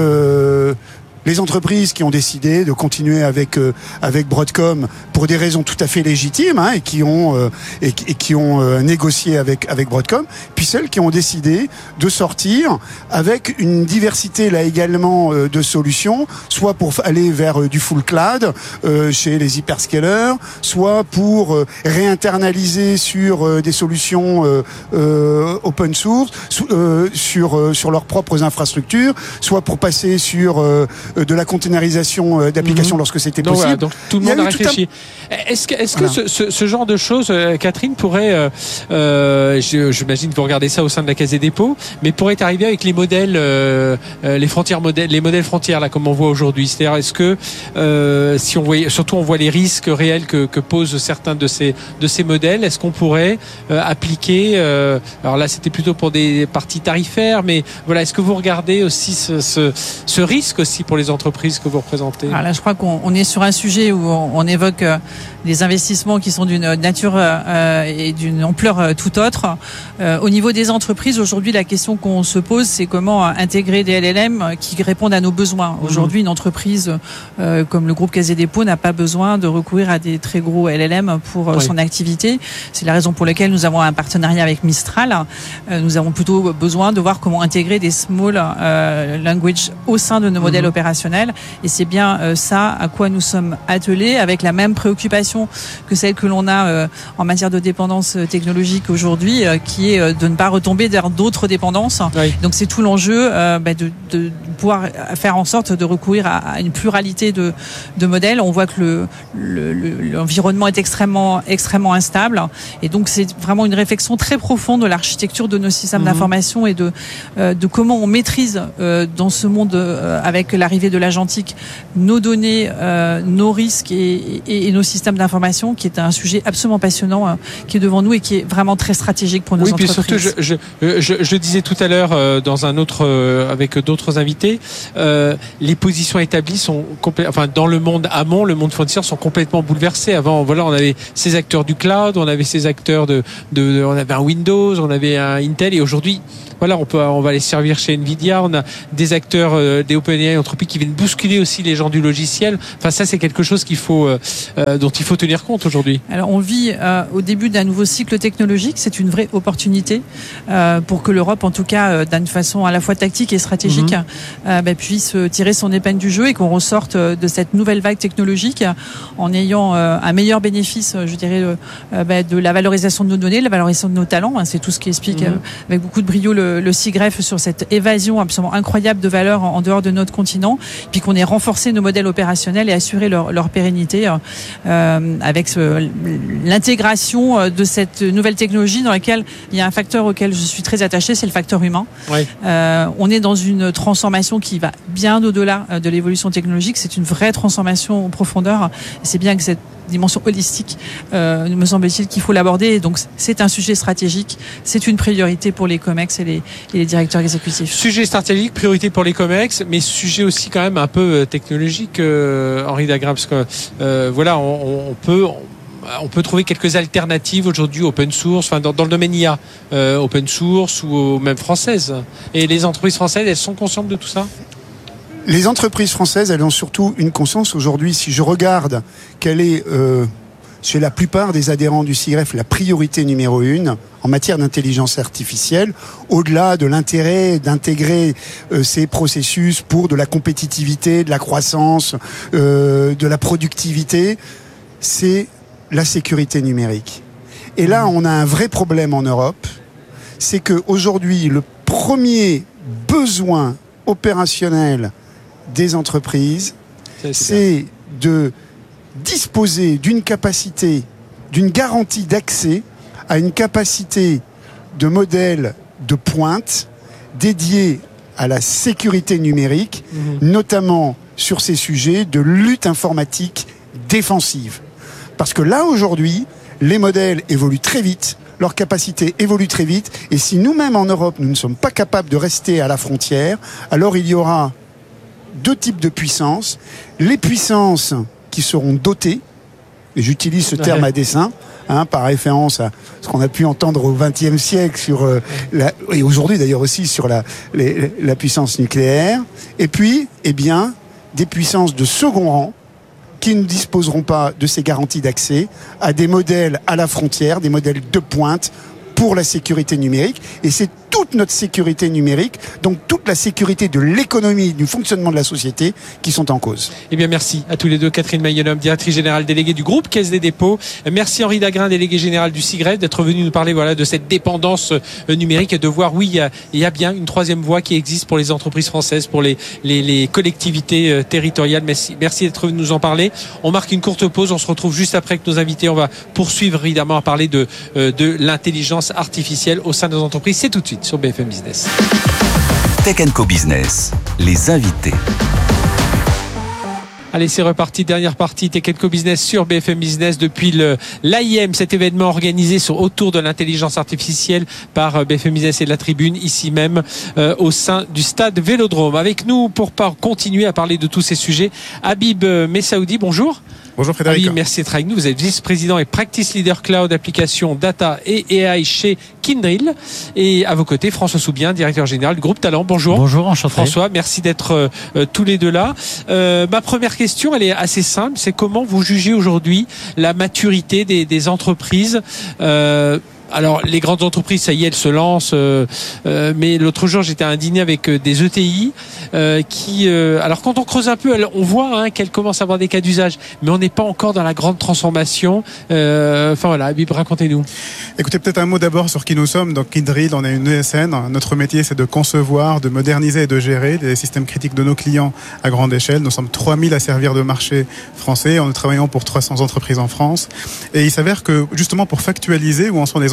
Euh, Les entreprises qui ont décidé de continuer avec euh, avec Broadcom pour des raisons tout à fait légitimes hein, et qui ont euh, et, et qui ont euh, négocié avec avec Broadcom, puis celles qui ont décidé de sortir avec une diversité là également euh, de solutions, soit pour aller vers euh, du full cloud euh, chez les hyperscalers, soit pour euh, réinternaliser sur euh, des solutions euh, euh, open source, euh, sur euh, sur leurs propres infrastructures, soit pour passer sur euh, de la containerisation d'applications mmh. lorsque c'était donc, possible. Voilà, donc tout le monde a, a réfléchi. Un... Est-ce que, est-ce voilà. que ce, ce, ce genre de choses, euh, Catherine, pourrait, euh, euh, je, j'imagine que vous regardez ça au sein de la Caisse des dépôts, mais pourrait arriver avec les modèles, euh, les frontières modèles, les modèles frontières là, comme on voit aujourd'hui. C'est-à-dire, est-ce que euh, si on voit, surtout on voit les risques réels que, que posent certains de ces de ces modèles, est-ce qu'on pourrait euh, appliquer euh, alors là, c'était plutôt pour des parties tarifaires, mais voilà, est-ce que vous regardez aussi ce, ce, ce risque aussi pour les entreprises que vous représentez? Alors là, je crois qu'on on est sur un sujet où on, on évoque euh, des investissements qui sont d'une nature euh, et d'une ampleur euh, tout autre. Euh, au niveau des entreprises, aujourd'hui, la question qu'on se pose, c'est comment intégrer des L L M qui répondent à nos besoins. Aujourd'hui, une entreprise euh, comme le groupe Caisse des dépôts n'a pas besoin de recourir à des très gros L L M pour euh, oui. son activité. C'est la raison pour laquelle nous avons un partenariat avec Mistral. Euh, nous avons plutôt besoin de voir comment intégrer des small euh, language au sein de nos mmh. modèles opérationnels. Et c'est bien euh, ça à quoi nous sommes attelés, avec la même préoccupation que celle que l'on a euh, en matière de dépendance technologique aujourd'hui, euh, qui est euh, de ne pas retomber vers d'autres dépendances. Oui. Donc c'est tout l'enjeu euh, bah, de, de pouvoir faire en sorte de recourir à, à une pluralité de, de modèles. On voit que le, le, le, l'environnement est extrêmement, extrêmement instable. Et donc c'est vraiment une réflexion très profonde de l'architecture de nos systèmes mmh. d'information et de, euh, de comment on maîtrise euh, dans ce monde euh, avec l'arrivée l'arrivée de l'agentique, nos données, euh, nos risques et, et, et nos systèmes d'information, qui est un sujet absolument passionnant euh, qui est devant nous et qui est vraiment très stratégique pour nos oui, entreprises. Puis surtout, je, je, je, je disais tout à l'heure euh, dans un autre, euh, avec d'autres invités, euh, les positions établies sont complè- enfin dans le monde amont, le monde fournisseur sont complètement bouleversés. Avant, voilà, on avait ces acteurs du cloud, on avait ces acteurs de, de, de on avait un Windows, on avait un Intel, et aujourd'hui, voilà, on peut, on va les servir chez Nvidia. On a des acteurs, euh, des OpenAI, Anthropic qui viennent bousculer aussi les gens du logiciel. Enfin, ça, c'est quelque chose qu'il faut, euh, dont il faut tenir compte aujourd'hui. Alors, on vit euh, au début d'un nouveau cycle technologique. C'est une vraie opportunité euh, pour que l'Europe, en tout cas, euh, d'une façon à la fois tactique et stratégique, mmh. euh, bah, puisse tirer son épingle du jeu et qu'on ressorte de cette nouvelle vague technologique en ayant euh, un meilleur bénéfice, je dirais, euh, bah, de la valorisation de nos données, de la valorisation de nos talents. C'est tout ce qui explique mmh. euh, avec beaucoup de brio le le SIGREF sur cette évasion absolument incroyable de valeur en dehors de notre continent, puis qu'on ait renforcé nos modèles opérationnels et assuré leur, leur pérennité euh, avec ce, l'intégration de cette nouvelle technologie dans laquelle il y a un facteur auquel je suis très attachée, c'est le facteur humain. Oui. Euh, on est dans une transformation qui va bien au-delà de l'évolution technologique, c'est une vraie transformation en profondeur, et c'est bien que cette dimension holistique, euh, me semble-t-il qu'il faut l'aborder. Donc c'est un sujet stratégique, c'est une priorité pour les COMEX et les, et les directeurs exécutifs. Sujet stratégique, priorité pour les COMEX, mais sujet aussi quand même un peu technologique, euh, Henri Dagrain, parce que euh, voilà, on, on peut... On... On peut trouver quelques alternatives aujourd'hui open source, enfin dans, dans le domaine I A, euh, open source ou même françaises. Et les entreprises françaises, elles sont conscientes de tout ça ? Les entreprises françaises, elles ont surtout une conscience aujourd'hui. Si je regarde quelle est, euh, chez la plupart des adhérents du SIGREF, la priorité numéro une en matière d'intelligence artificielle, au-delà de l'intérêt d'intégrer euh, ces processus pour de la compétitivité, de la croissance, euh, de la productivité, c'est la sécurité numérique. Et là, on a un vrai problème en Europe, c'est qu'aujourd'hui, le premier besoin opérationnel des entreprises, c'est, c'est de disposer d'une capacité, d'une garantie d'accès à une capacité de modèle de pointe dédiée à la sécurité numérique, mmh. notamment sur ces sujets de lutte informatique défensive. Parce que là, aujourd'hui, les modèles évoluent très vite, leurs capacités évoluent très vite, et si nous-mêmes en Europe, nous ne sommes pas capables de rester à la frontière, alors il y aura deux types de puissances. Les puissances qui seront dotées, et j'utilise ce terme ouais. à dessein, hein, par référence à ce qu'on a pu entendre au vingtième siècle, sur, euh, la, et aujourd'hui d'ailleurs aussi sur la, les, la puissance nucléaire, et puis, eh bien, des puissances de second rang, qui ne disposeront pas de ces garanties d'accès à des modèles à la frontière, des modèles de pointe pour la sécurité numérique. Et c'est toute notre sécurité numérique, donc toute la sécurité de l'économie, du fonctionnement de la société qui sont en cause. Eh bien, merci à tous les deux. Catherine Maillonhomme, directrice générale déléguée du groupe Caisse des dépôts. Merci Henri Dagrain, délégué général du SIGREF, d'être venu nous parler voilà, de cette dépendance numérique et de voir, oui, il y a, il y a bien une troisième voie qui existe pour les entreprises françaises, pour les, les, les collectivités territoriales. Merci, merci d'être venu nous en parler. On marque une courte pause. On se retrouve juste après que nos invités. On va poursuivre évidemment à parler de, de l'intelligence artificielle au sein de nos entreprises. C'est tout de suite sur B F M Business. Tech and Co Business, les invités. Allez, c'est reparti. Dernière partie Tech and Co Business sur B F M Business depuis le l'A I M, cet événement organisé sur, autour de l'intelligence artificielle par B F M Business et de la Tribune, ici même euh, au sein du stade Vélodrome. Avec nous pour par, continuer à parler de tous ces sujets, Habib Messaoudi, bonjour. Bonjour Frédéric. Habib, merci d'être avec nous. Vous êtes vice-président et practice leader cloud, application, data et A I chez Kyndryl. Et à vos côtés, François Soubien, directeur général du groupe Talent. Bonjour. Bonjour, enchanté. François, merci d'être euh, tous les deux là. Euh, ma première question, elle est assez simple. C'est comment vous jugez aujourd'hui la maturité des, des entreprises euh, Alors, les grandes entreprises, ça y est, elles se lancent. Euh, euh, mais l'autre jour, j'étais à un dîner avec euh, des E T I euh, qui... Euh, alors, quand on creuse un peu, on voit hein, qu'elles commencent à avoir des cas d'usage. Mais on n'est pas encore dans la grande transformation. Euh, enfin, voilà, Habib, racontez-nous. Écoutez, peut-être un mot d'abord sur qui nous sommes. Donc, Kyndryl, on est une E S N. Notre métier, c'est de concevoir, de moderniser et de gérer des systèmes critiques de nos clients à grande échelle. Nous sommes trois mille à servir de marché français. Nous travaillons pour trois cents entreprises en France. Et il s'avère que, justement, pour factualiser où en sont les entreprises,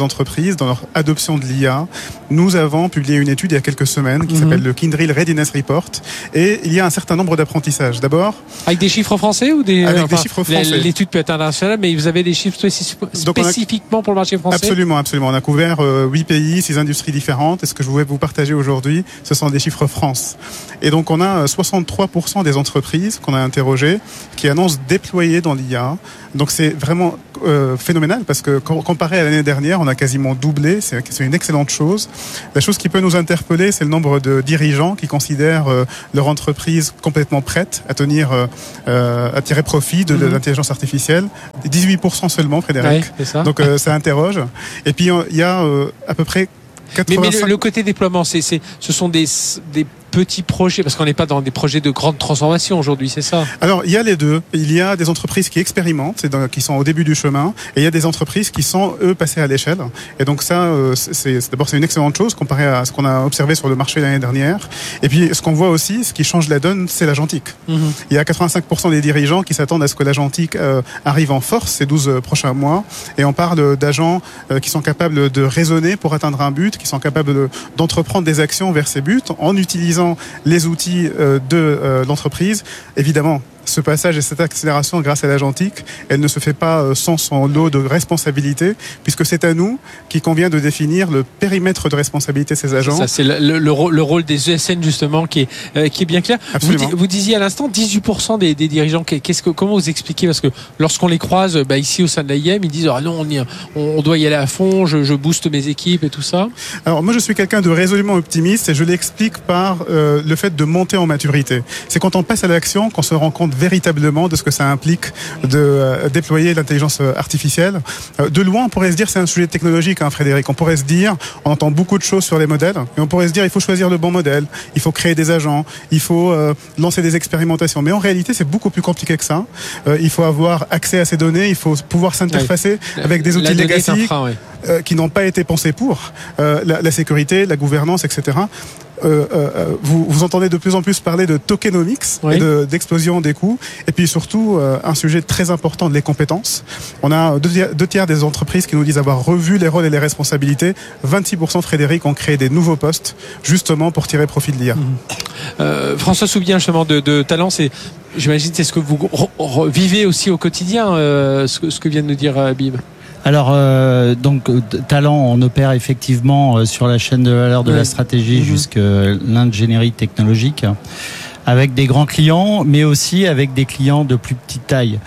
entreprises dans leur adoption de l'I A. Nous avons publié une étude il y a quelques semaines qui mm-hmm. s'appelle le Kyndryl Readiness Report, et il y a un certain nombre d'apprentissages. D'abord, avec des chiffres français ou des avec enfin, des chiffres français. L'étude peut être internationale, mais vous avez des chiffres spécifiquement a, pour le marché français. Absolument, absolument. On a couvert euh, huit pays, six industries différentes. Et ce que je voulais vous partager aujourd'hui, ce sont des chiffres France. Et donc on a soixante-trois pour cent des entreprises qu'on a interrogées qui annoncent déployer dans l'I A. Donc c'est vraiment euh, phénoménal parce que comparé à l'année dernière, on a quasiment doublé. C'est, c'est une excellente chose. La chose qui peut nous interpeller, c'est le nombre de dirigeants qui considèrent euh, leur entreprise complètement prête à tenir, euh, à tirer profit de, mm-hmm. de l'intelligence artificielle. dix-huit pour cent seulement, Frédéric. Ouais, c'est ça. Donc euh, ça interroge. Et puis il y a euh, à peu près quatre-vingt-cinq... Mais, mais le, le côté déploiement, c'est, c'est, ce sont des, des petits projets, parce qu'on n'est pas dans des projets de grande transformation aujourd'hui, c'est ça? Alors, il y a les deux. Il y a des entreprises qui expérimentent, c'est dans, qui sont au début du chemin, et il y a des entreprises qui sont, eux, passées à l'échelle. Et donc ça, c'est, c'est, d'abord, c'est une excellente chose comparé à ce qu'on a observé sur le marché l'année dernière. Et puis, ce qu'on voit aussi, ce qui change la donne, c'est l'agentique. Mm-hmm. Il y a quatre-vingt-cinq pour cent des dirigeants qui s'attendent à ce que l'agentique euh, arrive en force ces douze prochains mois. Et on parle d'agents euh, qui sont capables de raisonner pour atteindre un but, qui sont capables de, d'entreprendre des actions vers ces buts en utilisant les outils de euh, l'entreprise. Évidemment, ce passage et cette accélération grâce à l'agentique, elle ne se fait pas sans son lot de responsabilités, puisque c'est à nous qu'il convient de définir le périmètre de responsabilité de ces agents. Ça, c'est le, le, le rôle des E S N, justement, qui est, euh, qui est bien clair. Vous, vous disiez à l'instant, dix-huit pour cent des, des dirigeants, qu'est-ce que, comment vous expliquez? Parce que lorsqu'on les croise bah, ici au sein de l'A I M, ils disent ah non, on, y, on doit y aller à fond, je, je booste mes équipes et tout ça. Alors moi, je suis quelqu'un de résolument optimiste et je l'explique par euh, le fait de monter en maturité. C'est quand on passe à l'action qu'on se rend compte véritablement de ce que ça implique de euh, déployer l'intelligence artificielle. Euh, de loin, on pourrait se dire c'est un sujet technologique, hein, Frédéric. On pourrait se dire, on entend beaucoup de choses sur les modèles, et on pourrait se dire il faut choisir le bon modèle, il faut créer des agents, il faut euh, lancer des expérimentations. Mais en réalité, c'est beaucoup plus compliqué que ça. Euh, il faut avoir accès à ces données, il faut pouvoir s'interfacer oui. avec des outils legacy oui. euh, qui n'ont pas été pensés pour euh, la, la sécurité, la gouvernance, et cetera. Euh, euh, vous, vous entendez de plus en plus parler de tokenomics oui. et de, d'explosion des coûts, et puis surtout euh, un sujet très important, les compétences. On a deux, deux tiers des entreprises qui nous disent avoir revu les rôles et les responsabilités. vingt-six pour cent, Frédéric, ont créé des nouveaux postes justement pour tirer profit de l'I A. Mmh. Euh, François Soubien, justement, de, de Talent, c'est, j'imagine, c'est ce que vous re- re- vivez aussi au quotidien, euh, ce, que, ce que vient de nous dire euh, Bib. Alors, euh, donc, Talent, on opère effectivement euh, sur la chaîne de valeur de oui. la stratégie mmh. jusqu'à l'ingénierie technologique, avec des grands clients, mais aussi avec des clients de plus petite taille.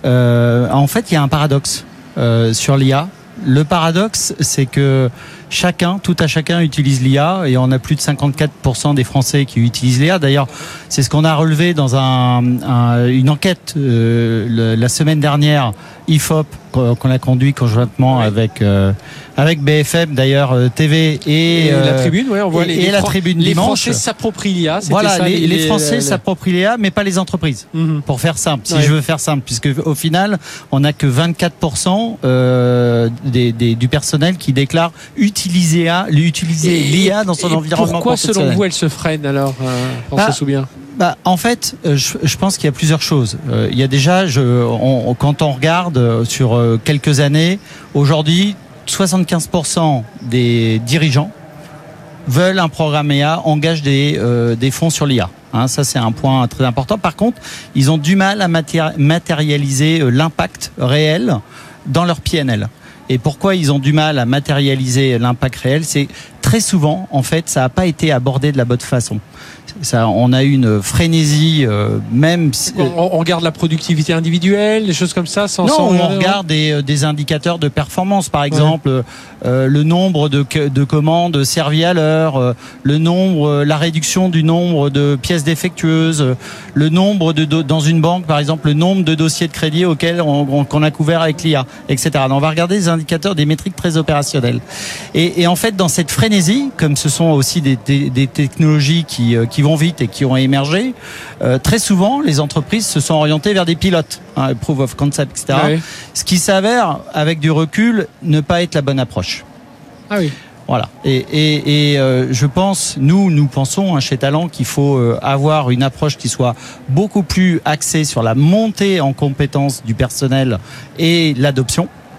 Euh, en fait, il y a un paradoxe euh, sur l'I A. Le paradoxe, c'est que chacun, tout à chacun utilise l'I A, et on a plus de cinquante-quatre pour cent des Français qui utilisent l'I A. D'ailleurs, c'est ce qu'on a relevé dans un, un, une enquête euh, le, la semaine dernière, I F O P, qu'on a conduit conjointement oui. avec euh, avec B F M d'ailleurs T V et, et euh, la Tribune. Ouais, on voit et, les, et les la Fran- Tribune les dimanche. Français s'approprient l'I A. Voilà, ça, les, les, les Français les, s'approprient l'I A, mais pas les entreprises. Mm-hmm. Pour faire simple, si ouais. je veux faire simple, puisque au final, on n'a que vingt-quatre pour cent euh, des, des, du personnel qui déclare utiliser, A, utiliser l'I A dans son et environnement pourquoi, professionnel. Selon vous, elle se freine alors, euh, François bah, Soubien? Bah, en fait, je, je pense qu'il y a plusieurs choses. Euh, il y a déjà, je, on, quand on regarde sur euh, quelques années, aujourd'hui, soixante-quinze pour cent des dirigeants veulent un programme I A, engagent des, euh, des fonds sur l'I A. Hein, ça, c'est un point très important. Par contre, ils ont du mal à matéri- matérialiser euh, l'impact réel dans leur P N L. Et pourquoi ils ont du mal à matérialiser l'impact réel? C'est très souvent, en fait, ça n'a pas été abordé de la bonne façon. Ça, on a eu une frénésie, euh, même. On, on regarde la productivité individuelle, des choses comme ça, sans. Non, sans on regarde des, des indicateurs de performance, par exemple, ouais. euh, le nombre de, de commandes servies à l'heure, euh, le nombre, la réduction du nombre de pièces défectueuses, le nombre de dans une banque, par exemple, le nombre de dossiers de crédit auxquels on, on, qu'on a couvert avec l'I A, et cetera. Donc, on va regarder des indicateurs, des métriques très opérationnelles. Et, et en fait, dans cette frénésie, comme ce sont aussi des, des, des technologies qui, qui vont vite et qui ont émergé, euh, très souvent les entreprises se sont orientées vers des pilotes, hein, proof of concept, et cetera. Oui. Ce qui s'avère, avec du recul, ne pas être la bonne approche. Ah oui. Voilà. Et, et, et euh, je pense, nous, nous pensons hein, chez Talent qu'il faut euh, avoir une approche qui soit beaucoup plus axée sur la montée en compétences du personnel et l'adoption.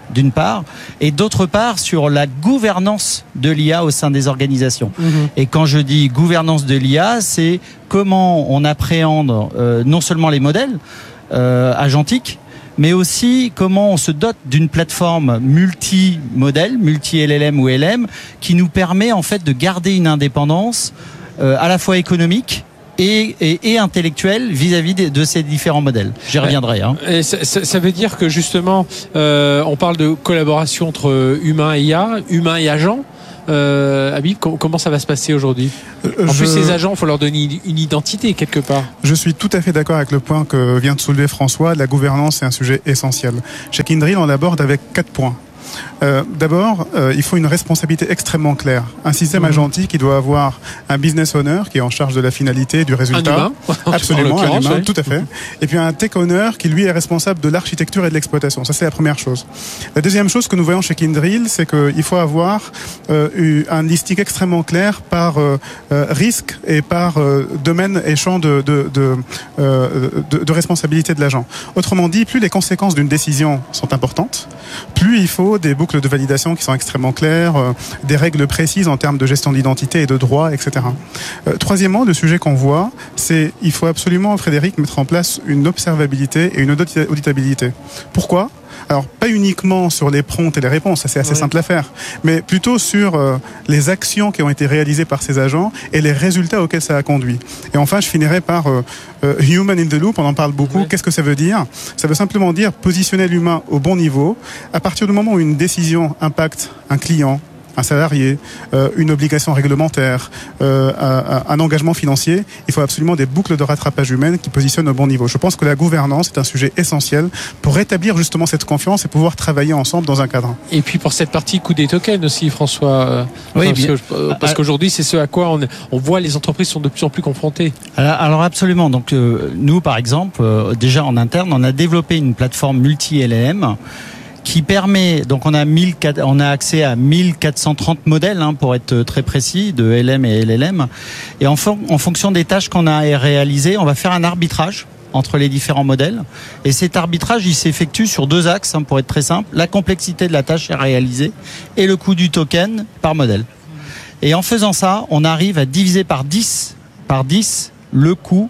d'une part, et d'autre part sur la gouvernance de l'I A au sein des organisations. Mmh. Et quand je dis gouvernance de l'I A, c'est comment on appréhende euh, non seulement les modèles euh, agentiques, mais aussi comment on se dote d'une plateforme multi-modèle, multi-L L M ou L M, qui nous permet en fait de garder une indépendance euh, à la fois économique et, et, et intellectuelle vis-à-vis de, de ces différents modèles. J'y reviendrai. Hein. Et ça, ça, ça veut dire que justement, euh, on parle de collaboration entre humain et I A, humain et agent. Euh, Habib, comment ça va se passer aujourd'hui ? En je... plus, ces agents, il faut leur donner une identité quelque part. Je suis tout à fait d'accord avec le point que vient de soulever François. La gouvernance est un sujet essentiel. Chez Kyndryl, on l'aborde avec quatre points. Euh, d'abord, euh, il faut une responsabilité extrêmement claire. Un système mmh. agentique qui doit avoir un business owner qui est en charge de la finalité, du résultat. Un humain. Absolument, un humain, ouais. tout à fait. Et puis un tech owner qui lui est responsable de l'architecture et de l'exploitation. Ça, c'est la première chose. La deuxième chose que nous voyons chez Kyndryl, c'est qu'il faut avoir euh, un listing extrêmement clair par euh, risque et par euh, domaine et champ de, de, de, euh, de, de responsabilité de l'agent. Autrement dit, plus les conséquences d'une décision sont importantes, plus il faut des boucles de validation qui sont extrêmement claires, euh, des règles précises en termes de gestion d'identité et de droit, et cetera. Euh, troisièmement, le sujet qu'on voit, c'est il faut absolument, Frédéric, mettre en place une observabilité et une auditabilité. Pourquoi ? Alors, pas uniquement sur les prompts et les réponses, ça c'est assez oui. simple à faire, mais plutôt sur euh, les actions qui ont été réalisées par ces agents et les résultats auxquels ça a conduit. Et enfin, je finirai par euh, euh, Human in the Loop, on en parle beaucoup. Oui. Qu'est-ce que ça veut dire ? Ça veut simplement dire positionner l'humain au bon niveau. À partir du moment où une décision impacte un client, un salarié, euh, une obligation réglementaire, euh, un, un engagement financier, il faut absolument des boucles de rattrapage humaines qui positionnent au bon niveau. Je pense que la gouvernance est un sujet essentiel pour rétablir justement cette confiance et pouvoir travailler ensemble dans un cadre. Et puis pour cette partie coût des tokens aussi, François, oui, parce, bien. Que, parce qu'aujourd'hui c'est ce à quoi on, on voit les entreprises sont de plus en plus confrontées. Alors, alors absolument. Donc euh, nous par exemple, euh, déjà en interne, on a développé une plateforme multi-L L M qui permet, donc on a mille, on a accès à mille quatre cent trente modèles, hein, pour être très précis, de L M et L L M. Et en, fon- en fonction des tâches qu'on a réalisées, on va faire un arbitrage entre les différents modèles. Et cet arbitrage, il s'effectue sur deux axes, hein, pour être très simple. La complexité de la tâche à réaliser et le coût du token par modèle. Et en faisant ça, on arrive à diviser par dix, par dix le coût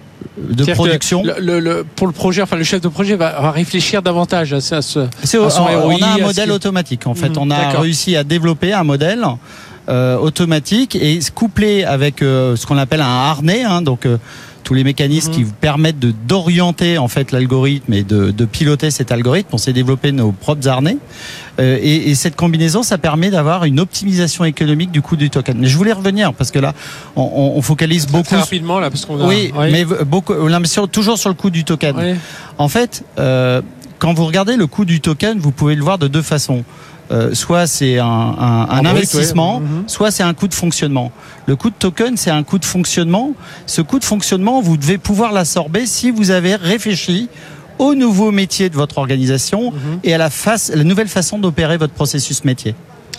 de C'est-à-dire production. Le, le, le, pour le projet, enfin le chef de projet va, va réfléchir davantage à, à, ce, C'est, à son R O I. On a un modèle automatique. En fait, mmh, on a d'accord. réussi à développer un modèle euh, automatique et couplé avec euh, ce qu'on appelle un harnais, hein, donc euh, tous les mécanismes mmh. qui vous permettent de d'orienter en fait l'algorithme et de, de piloter cet algorithme. On s'est développé nos propres harnais euh, et, et cette combinaison, ça permet d'avoir une optimisation économique du coût du token. Mais je voulais revenir parce que là, on, on focalise beaucoup. Très rapidement là, parce qu'on a. Oui, oui. mais beaucoup. On est sur, toujours sur le coût du token. Oui. En fait, euh, quand vous regardez le coût du token, vous pouvez le voir de deux façons. Euh, soit c'est un, un, un investissement, brut, ouais. mm-hmm. soit c'est un coût de fonctionnement. Le coût de token, c'est un coût de fonctionnement. Ce coût de fonctionnement, vous devez pouvoir l'absorber si vous avez réfléchi au nouveau métier de votre organisation mm-hmm. et à la, face, la nouvelle façon d'opérer votre processus métier.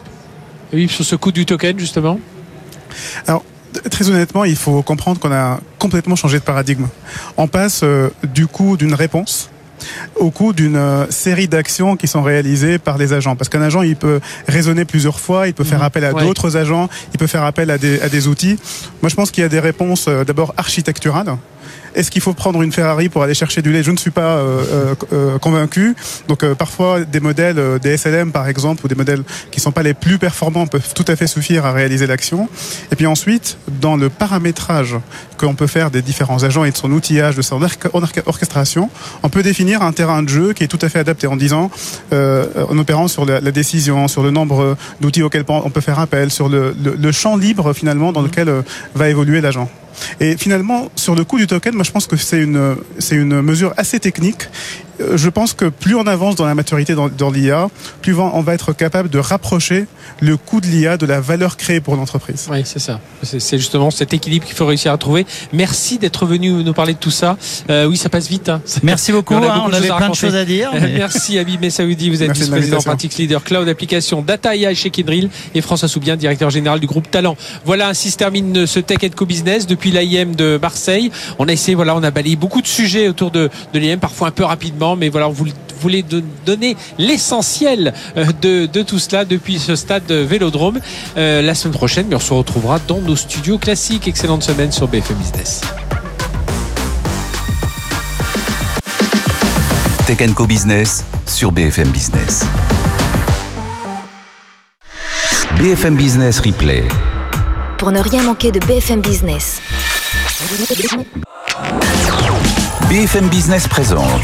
Oui, sur ce coût du token, justement. Alors, très honnêtement, il faut comprendre qu'on a complètement changé de paradigme. On passe euh, du coût d'une réponse au coût d'une euh, série d'actions qui sont réalisées par les agents. Parce qu'un agent, il peut raisonner plusieurs fois, il peut faire appel à ouais. d'autres agents, il peut faire appel à des, à des outils. Moi, je pense qu'il y a des réponses euh, d'abord architecturales. Est-ce qu'il faut prendre une Ferrari pour aller chercher du lait ? Je ne suis pas euh, euh, convaincu. Donc euh, parfois des modèles, euh, des S L M par exemple, ou des modèles qui ne sont pas les plus performants peuvent tout à fait suffire à réaliser l'action. Et puis ensuite, dans le paramétrage qu'on peut faire des différents agents et de son outillage, de son orchestration, on peut définir un terrain de jeu qui est tout à fait adapté en disant, euh, en opérant sur la, la décision, sur le nombre d'outils auxquels on peut faire appel, sur le, le, le champ libre finalement dans lequel euh, va évoluer l'agent. Et finalement, sur le coût du token, moi je pense que c'est une, c'est une mesure assez technique. Je pense que plus on avance dans la maturité dans, dans l'I A, plus on va être capable de rapprocher le coût de l'I A de la valeur créée pour l'entreprise. Oui, c'est ça. C'est, c'est justement cet équilibre qu'il faut réussir à trouver. Merci d'être venu nous parler de tout ça. Euh, oui, ça passe vite. Hein. Merci beaucoup. On, hein, on avait plein de choses à dire. Mais... Merci Habib Messaoudi. Vous êtes vice-président Practice Leader Cloud Application Data I A chez Kyndryl et François Soubien, directeur général du groupe Talent. Voilà, ainsi se termine ce Tech and Co Business depuis l'A I M de Marseille. On a essayé, voilà, on a balayé beaucoup de sujets autour de, de l'I A M, parfois un peu rapidement, mais voilà, on vous voulait de, donner l'essentiel de, de tout cela depuis ce stade Vélodrome. Euh, la semaine prochaine, mais on se retrouvera dans nos studios classiques. Excellente semaine sur B F M Business. Tech and Co Business sur B F M Business. B F M Business Replay. Pour ne rien manquer de B F M Business. B F M Business présente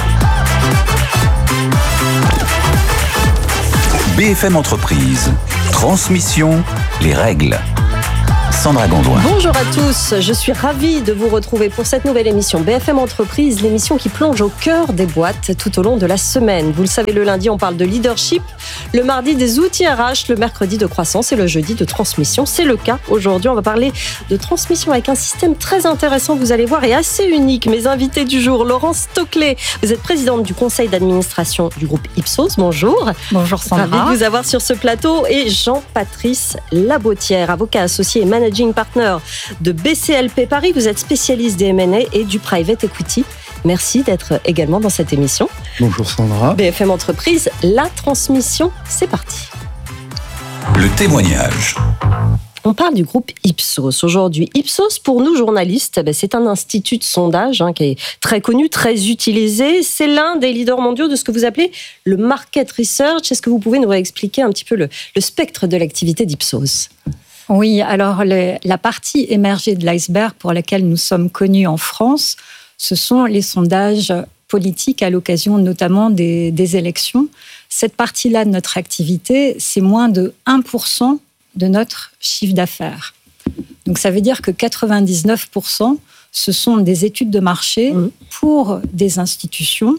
B F M Entreprise. Transmission, les règles. Sandra Gondouin. Bonjour à tous, je suis ravie de vous retrouver pour cette nouvelle émission B F M Entreprise, l'émission qui plonge au cœur des boîtes tout au long de la semaine. Vous le savez, le lundi, on parle de leadership, le mardi des outils R H, le mercredi de croissance et le jeudi de transmission. C'est le cas. Aujourd'hui, on va parler de transmission avec un système très intéressant, vous allez voir, et assez unique. Mes invités du jour, Laurence Stoclet, vous êtes présidente du conseil d'administration du groupe Ipsos. Bonjour. Bonjour Sandra. Ravi de vous avoir sur ce plateau. Et Jean-Patrice Labotière, avocat associé et managing partner de B C L P Paris. Vous êtes spécialiste des M and A et du private equity. Merci d'être également dans cette émission. Bonjour Sandra. B F M Entreprise, la transmission, c'est parti. Le témoignage. On parle du groupe Ipsos aujourd'hui. Ipsos, pour nous journalistes, c'est un institut de sondage hein, qui est très connu, très utilisé. C'est l'un des leaders mondiaux de ce que vous appelez le market research. Est-ce que vous pouvez nous expliquer un petit peu le, le spectre de l'activité d'Ipsos ? Oui, alors le, la partie émergée de l'iceberg pour laquelle nous sommes connus en France, ce sont les sondages politiques à l'occasion notamment des, des élections. Cette partie-là de notre activité, c'est moins de un pour cent de notre chiffre d'affaires. Donc ça veut dire que quatre-vingt-dix-neuf pour cent, ce sont des études de marché pour des institutions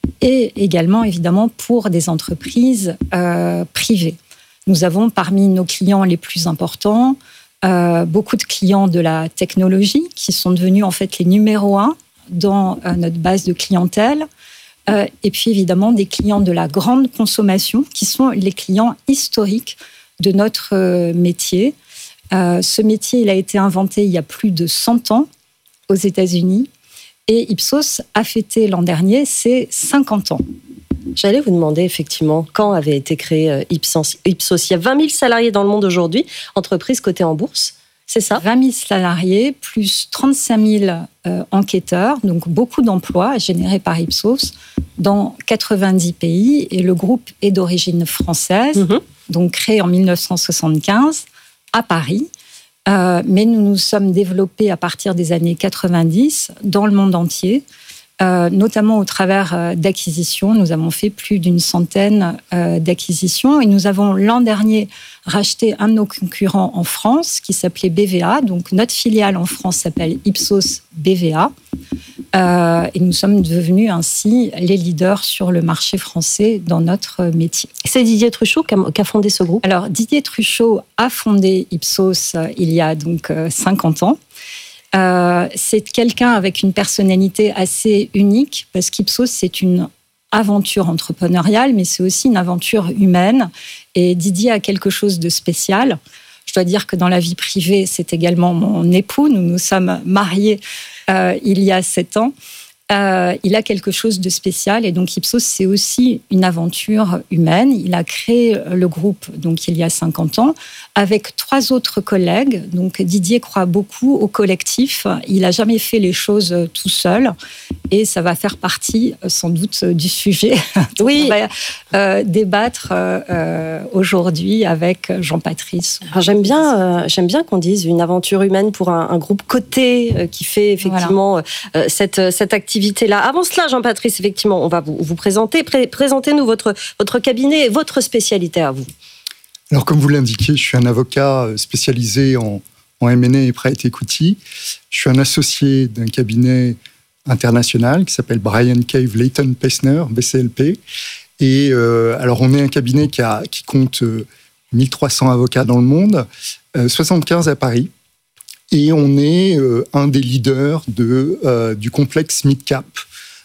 et également évidemment pour des entreprises euh, privées. Nous avons parmi nos clients les plus importants euh, beaucoup de clients de la technologie qui sont devenus en fait les numéros un dans euh, notre base de clientèle. Euh, et puis évidemment des clients de la grande consommation qui sont les clients historiques de notre euh, métier. Euh, ce métier, il a été inventé il y a plus de cent ans aux États-Unis et Ipsos a fêté l'an dernier ses cinquante ans. J'allais vous demander effectivement quand avait été créé Ipsos. Ipsos. Il y a vingt mille salariés dans le monde aujourd'hui, entreprise cotée en bourse, c'est ça ? vingt mille salariés plus trente-cinq mille euh, enquêteurs, donc beaucoup d'emplois générés par Ipsos dans quatre-vingt-dix pays et le groupe est d'origine française, mmh. donc créé en dix-neuf cent soixante-quinze à Paris. Euh, mais nous nous sommes développés à partir des années quatre-vingt-dix dans le monde entier. Euh, notamment au travers euh, d'acquisitions. Nous avons fait plus d'une centaine euh, d'acquisitions et nous avons l'an dernier racheté un de nos concurrents en France qui s'appelait B V A. Donc notre filiale en France s'appelle Ipsos B V A euh, et nous sommes devenus ainsi les leaders sur le marché français dans notre métier. C'est Didier Truchot qui a, qui a fondé ce groupe ? Alors Didier Truchot a fondé Ipsos euh, il y a donc euh, cinquante ans. Euh, c'est quelqu'un avec une personnalité assez unique parce qu'Ipsos, c'est une aventure entrepreneuriale, mais c'est aussi une aventure humaine. Et Didier a quelque chose de spécial. Je dois dire que dans la vie privée, c'est également mon époux. Nous nous sommes mariés euh, il y a sept ans. Euh, il a quelque chose de spécial et donc Ipsos, c'est aussi une aventure humaine. Il a créé le groupe donc il y a cinquante ans avec trois autres collègues. Donc Didier croit beaucoup au collectif. Il n'a jamais fait les choses tout seul et ça va faire partie sans doute du sujet. Oui. On va euh, débattre euh, aujourd'hui avec Jean-Patrice. Alors, j'aime bien, euh, j'aime bien qu'on dise une aventure humaine pour un, un groupe coté euh, qui fait effectivement voilà. euh, cette, cette activité. Là. Avant cela, Jean-Patrice, effectivement, on va vous, vous présenter. Pré- présentez-nous votre, votre cabinet et votre spécialité à vous. Alors, comme vous l'indiquez, je suis un avocat spécialisé en, en M and A et private equity. Je suis un associé d'un cabinet international qui s'appelle Brian Cave Layton Pesner, B C L P. Et euh, alors, on est un cabinet qui, a, qui compte euh, mille trois cents avocats dans le monde, euh, soixante-quinze à Paris. Et on est euh, un des leaders de, euh, du complexe mid-cap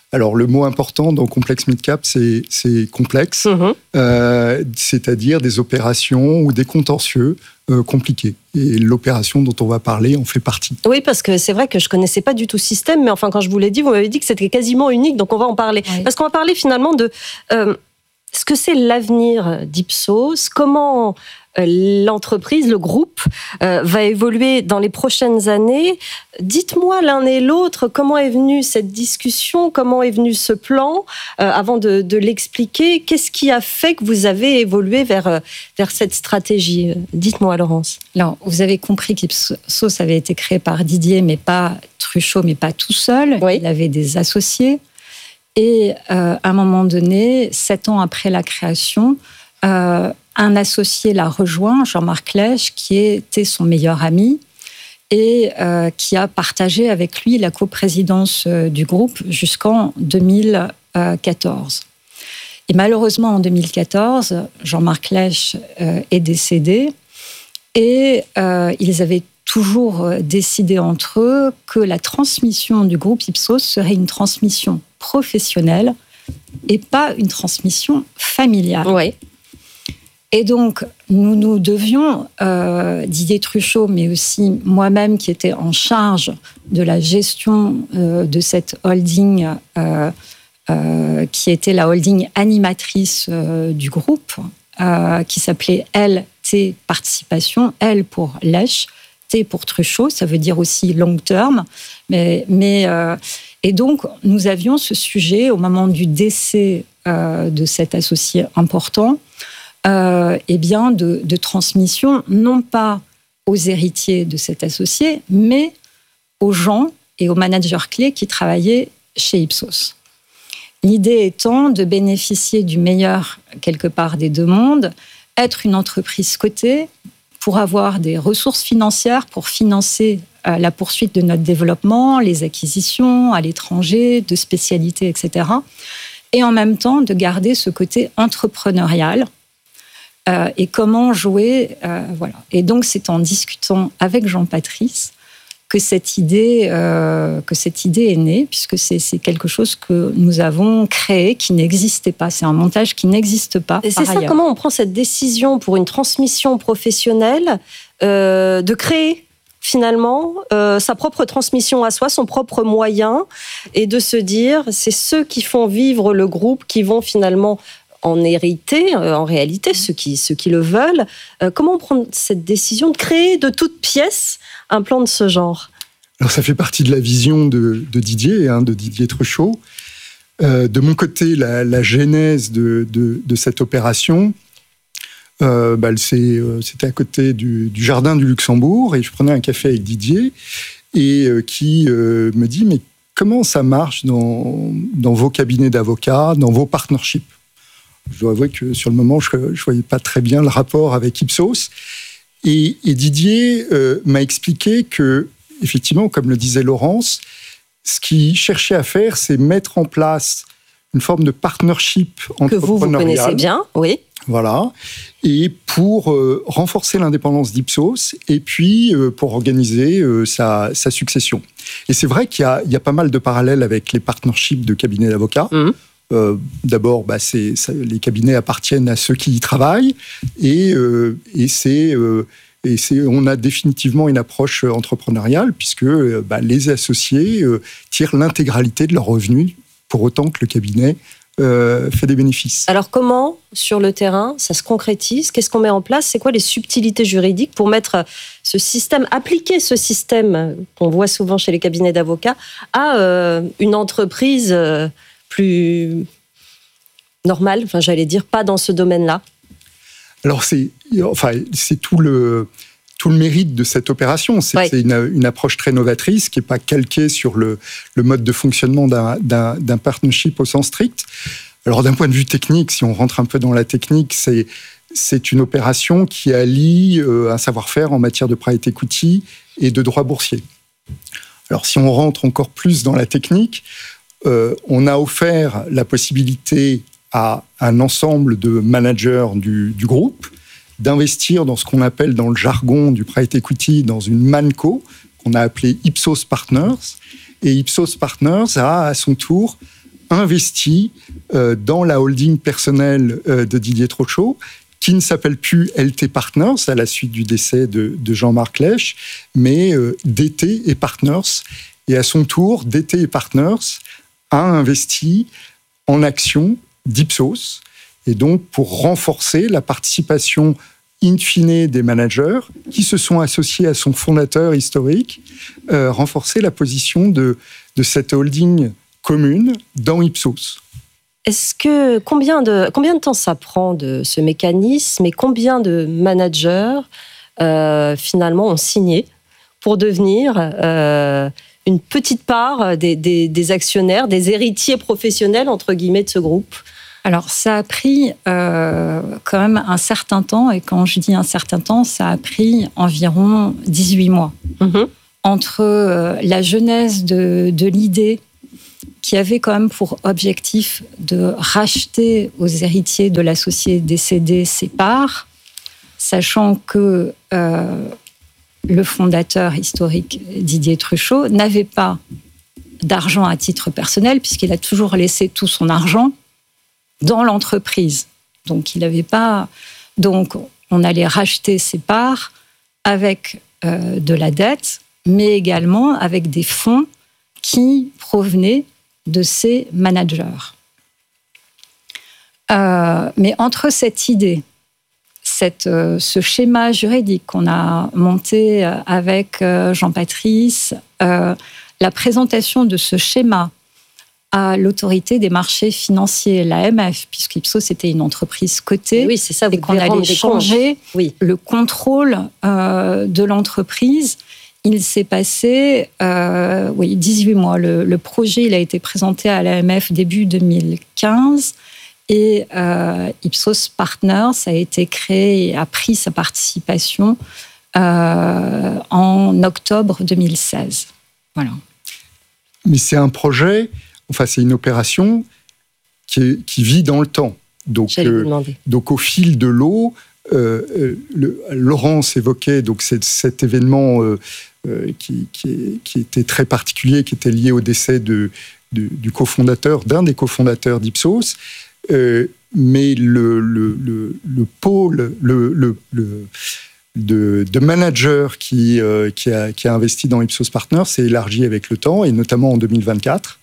Alors, le mot important dans complexe mid-cap, c'est, c'est complexe, mmh. euh, c'est-à-dire des opérations ou des contentieux euh, compliqués. Et l'opération dont on va parler en fait partie. Oui, parce que c'est vrai que je ne connaissais pas du tout ce système, mais enfin, quand je vous l'ai dit, vous m'avez dit que c'était quasiment unique, donc on va en parler. Oui. Parce qu'on va parler finalement de euh, ce que c'est l'avenir d'Ipsos, comment l'entreprise, le groupe, euh, va évoluer dans les prochaines années. Dites-moi l'un et l'autre, comment est venue cette discussion, comment est venu ce plan, euh, avant de, de l'expliquer. Qu'est-ce qui a fait que vous avez évolué vers, vers cette stratégie ? Dites-moi, Laurence. Alors, vous avez compris qu'Ipsos avait été créé par Didier, mais pas Truchot, mais pas tout seul. Oui. Il avait des associés. Et euh, à un moment donné, sept ans après la création, euh, un associé l'a rejoint, Jean-Marc Lèche, qui était son meilleur ami et euh, qui a partagé avec lui la coprésidence euh, du groupe jusqu'en deux mille quatorze. Et malheureusement, en deux mille quatorze, Jean-Marc Lèche euh, est décédé et euh, ils avaient toujours décidé entre eux que la transmission du groupe Ipsos serait une transmission professionnelle et pas une transmission familiale. Oui. Et donc, nous nous devions, euh, Didier Truchot, mais aussi moi-même qui étais en charge de la gestion euh, de cette holding, euh, euh, qui était la holding animatrice euh, du groupe, euh, qui s'appelait L T Participation, L pour Lèche, T pour Truchot, ça veut dire aussi long term. Mais, mais, euh, et donc, nous avions ce sujet au moment du décès euh, de cet associé important, Euh, eh bien de, de transmission, non pas aux héritiers de cet associé, mais aux gens et aux managers clés qui travaillaient chez Ipsos. L'idée étant de bénéficier du meilleur, quelque part, des deux mondes, être une entreprise cotée pour avoir des ressources financières pour financer euh, la poursuite de notre développement, les acquisitions à l'étranger, de spécialités, et cetera. Et en même temps, de garder ce côté entrepreneurial. Euh, et comment jouer, euh, voilà. Et donc, c'est en discutant avec Jean-Patrice que cette idée, euh, que cette idée est née, puisque c'est, c'est quelque chose que nous avons créé, qui n'existait pas. C'est un montage qui n'existe pas. Et c'est ça, ailleurs. Comment on prend cette décision pour une transmission professionnelle euh, de créer finalement euh, sa propre transmission à soi, son propre moyen, et de se dire, c'est ceux qui font vivre le groupe qui vont finalement en hériter, euh, en réalité, ceux qui, ceux qui le veulent. Euh, comment on prend cette décision de créer de toutes pièces un plan de ce genre ? Alors, ça fait partie de la vision de, de Didier, hein, de Didier Truchot. Euh, de mon côté, la, la genèse de, de, de cette opération, euh, bah, c'est, euh, c'était à côté du, du jardin du Luxembourg, et je prenais un café avec Didier, et euh, qui euh, me dit, mais comment ça marche dans, dans vos cabinets d'avocats, dans vos partnerships ? Je dois avouer que sur le moment, je ne voyais pas très bien le rapport avec Ipsos. Et, et Didier euh, m'a expliqué que, effectivement, comme le disait Laurence, ce qu'il cherchait à faire, c'est mettre en place une forme de partnership entrepreneurial. Que vous, vous connaissez bien, oui. Voilà. Et pour euh, renforcer l'indépendance d'Ipsos et puis euh, pour organiser euh, sa, sa succession. Et c'est vrai qu'il y a, il y a pas mal de parallèles avec les partnerships de cabinets d'avocats. Mmh. Euh, d'abord, bah, c'est, ça, les cabinets appartiennent à ceux qui y travaillent et, euh, et, c'est, euh, et c'est, on a définitivement une approche entrepreneuriale puisque euh, bah, les associés euh, tirent l'intégralité de leurs revenus pour autant que le cabinet euh, fait des bénéfices. Alors comment, sur le terrain, ça se concrétise ? Qu'est-ce qu'on met en place ? C'est quoi les subtilités juridiques pour mettre ce système, appliquer ce système qu'on voit souvent chez les cabinets d'avocats à euh, une entreprise euh, plus normal, enfin j'allais dire pas dans ce domaine-là. Alors c'est, enfin c'est tout le tout le mérite de cette opération, c'est, ouais. c'est une, une approche très novatrice qui est pas calquée sur le le mode de fonctionnement d'un d'un, d'un partnership au sens strict. Alors d'un point de vue technique, si on rentre un peu dans la technique, c'est c'est une opération qui allie euh, un savoir-faire en matière de private equity et de droit boursier. Alors si on rentre encore plus dans la technique, Euh, on a offert la possibilité à un ensemble de managers du, du groupe d'investir dans ce qu'on appelle dans le jargon du private equity dans une manco qu'on a appelée Ipsos Partners. Et Ipsos Partners a à son tour investi euh, dans la holding personnelle euh, de Didier Trochaud, qui ne s'appelle plus L T Partners à la suite du décès de, de Jean-Marc Lèche, mais euh, D T et Partners. Et à son tour, D T et Partners a investi en actions d'Ipsos, et donc pour renforcer la participation in fine des managers qui se sont associés à son fondateur historique, euh, renforcer la position de, de cette holding commune dans Ipsos. Est-ce que combien de combien de temps ça prend de ce mécanisme et combien de managers euh, finalement ont signé pour devenir euh, une petite part des, des, des actionnaires, des héritiers professionnels entre guillemets de ce groupe? Alors, ça a pris euh, quand même un certain temps, et quand je dis un certain temps, ça a pris environ dix-huit mois. Mmh. Entre euh, la genèse de, de l'idée qui avait quand même pour objectif de racheter aux héritiers de l'associé décédé ses parts, sachant que euh, le fondateur historique Didier Truchot n'avait pas d'argent à titre personnel, puisqu'il a toujours laissé tout son argent dans l'entreprise. Donc, il n'avait pas... Donc, on allait racheter ses parts avec euh, de la dette, mais également avec des fonds qui provenaient de ses managers. Euh, mais entre cette idée, cette, euh, ce schéma juridique qu'on a monté avec euh, Jean-Patrice, euh, la présentation de ce schéma à l'autorité des marchés financiers, l'A M F, puisqu'Ipsos était une entreprise cotée, oui, c'est ça, vous et qu'on allait changer oui. le contrôle euh, de l'entreprise. Il s'est passé euh, oui, dix-huit mois. Le, le projet il a été présenté à l'A M F début deux mille quinze et euh, Ipsos Partners a été créé et a pris sa participation euh, en octobre deux mille seize. Voilà. Mais c'est un projet... Enfin, c'est une opération qui, est, qui vit dans le temps. Donc, euh, donc au fil de l'eau, euh, le, Laurence évoquait donc cet, cet événement euh, euh, qui, qui, est, qui était très particulier, qui était lié au décès de, de, du cofondateur, d'un des cofondateurs d'Ipsos. Euh, mais le, le, le, le pôle, le, le, le de, de manager qui, euh, qui, a, qui a investi dans Ipsos Partners s'est élargi avec le temps, et notamment en deux mille vingt-quatre.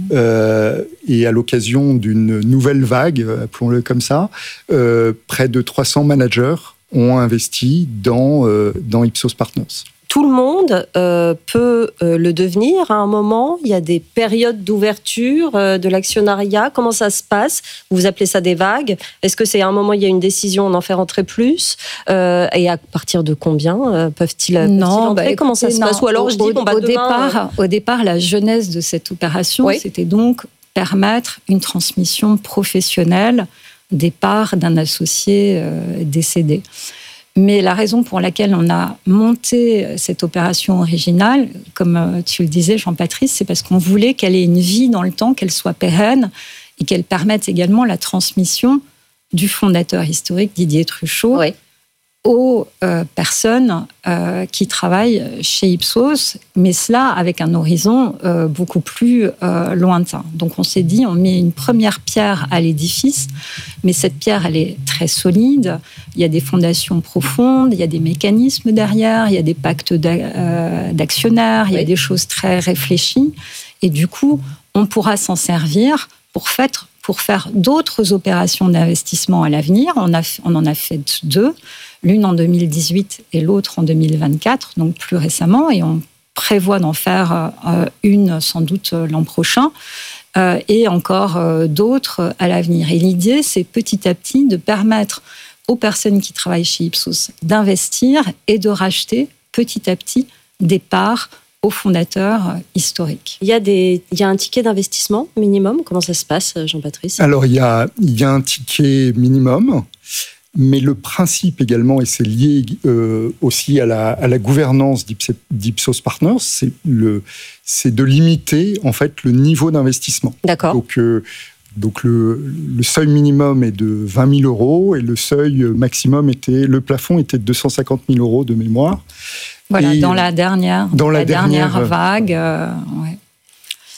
Euh, et à l'occasion d'une nouvelle vague, appelons-le comme ça, euh, près de trois cents managers ont investi dans, euh, dans Ipsos Partners. Tout le monde euh, peut euh, le devenir à un moment. Il y a des périodes d'ouverture euh, de l'actionnariat. Comment ça se passe? Vous appelez ça des vagues. Est-ce que c'est à un moment il y a une décision, on en fait rentrer plus euh, et à partir de combien euh, peuvent-ils, peuvent-ils non, entrer? bah, Comment ça se non, passe? Ou alors je dis au, bon, bah, au, demain, départ, euh... au départ, la genèse de cette opération, oui. c'était donc permettre une transmission professionnelle des parts d'un associé euh, décédé. Mais la raison pour laquelle on a monté cette opération originale, comme tu le disais, Jean-Patrice, c'est parce qu'on voulait qu'elle ait une vie dans le temps, qu'elle soit pérenne et qu'elle permette également la transmission du fondateur historique Didier Truchot oui. aux euh, personnes euh, qui travaillent chez Ipsos, mais cela avec un horizon euh, beaucoup plus euh, lointain. Donc on s'est dit, on met une première pierre à l'édifice, mais cette pierre, elle est très solide. Il y a des fondations profondes, il y a des mécanismes derrière, il y a des pactes d'actionnaires, il y a des choses très réfléchies. Et du coup, on pourra s'en servir pour faire, pour faire d'autres opérations d'investissement à l'avenir. On, a, on en a fait deux, l'une en deux mille dix-huit et l'autre en deux mille vingt-quatre, donc plus récemment, et on prévoit d'en faire une sans doute l'an prochain. Euh, et encore euh, d'autres à l'avenir. Et l'idée, c'est petit à petit de permettre aux personnes qui travaillent chez Ipsos d'investir et de racheter petit à petit des parts aux fondateurs historiques. Il y a, des, il y a un ticket d'investissement minimum? Comment ça se passe, Jean-Patrice? Alors, il y a, il y a un ticket minimum, mais le principe également, et c'est lié euh, aussi à la, à la gouvernance d'Ipsos Partners, c'est, le, c'est de limiter en fait le niveau d'investissement. D'accord. Donc, euh, donc le, le seuil minimum est de vingt mille euros et le seuil maximum était, le plafond était de deux cent cinquante mille euros de mémoire. Voilà, et dans la dernière, dans la, la dernière, dernière vague. Euh, ouais.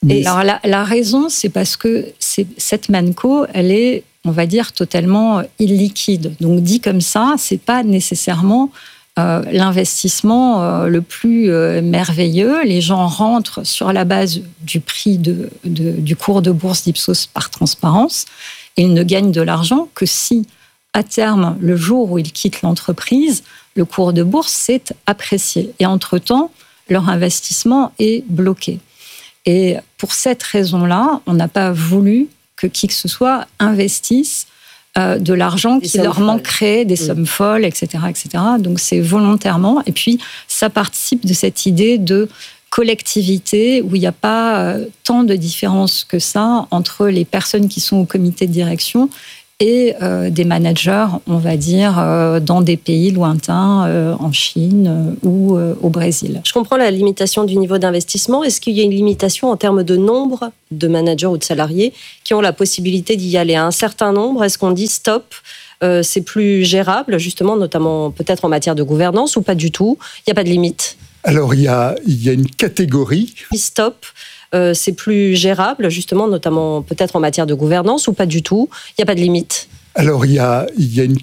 Et alors la, la raison, c'est parce que c'est, cette Manco, elle est, on va dire, totalement illiquide. Donc dit comme ça, c'est pas nécessairement euh, l'investissement euh, le plus euh, merveilleux. Les gens rentrent sur la base du prix de, de, du cours de bourse d'Ipsos par transparence, et ils ne gagnent de l'argent que si, à terme, le jour où ils quittent l'entreprise, le cours de bourse s'est apprécié. Et entre-temps, leur investissement est bloqué. Et pour cette raison-là, on n'a pas voulu que qui que ce soit investisse euh, de l'argent des qui leur folles. manquerait, des mmh. sommes folles, et cetera, et cetera. Donc c'est volontairement. Et puis, ça participe de cette idée de collectivité où il n'y a pas euh, tant de différence que ça entre les personnes qui sont au comité de direction et euh, des managers, on va dire, euh, dans des pays lointains, euh, en Chine euh, ou euh, au Brésil. Je comprends la limitation du niveau d'investissement. Est-ce qu'il y a une limitation en termes de nombre de managers ou de salariés qui ont la possibilité d'y aller à un certain nombre? Est-ce qu'on dit stop, euh, c'est plus gérable, justement, notamment peut-être en matière de gouvernance, ou pas du tout? Il n'y a pas de limite? Alors, il y a, il y a une catégorie. Stop. Euh, c'est plus gérable, justement, notamment peut-être en matière de gouvernance, ou pas du tout? Il n'y a pas de limite? Alors, il y a, il y a une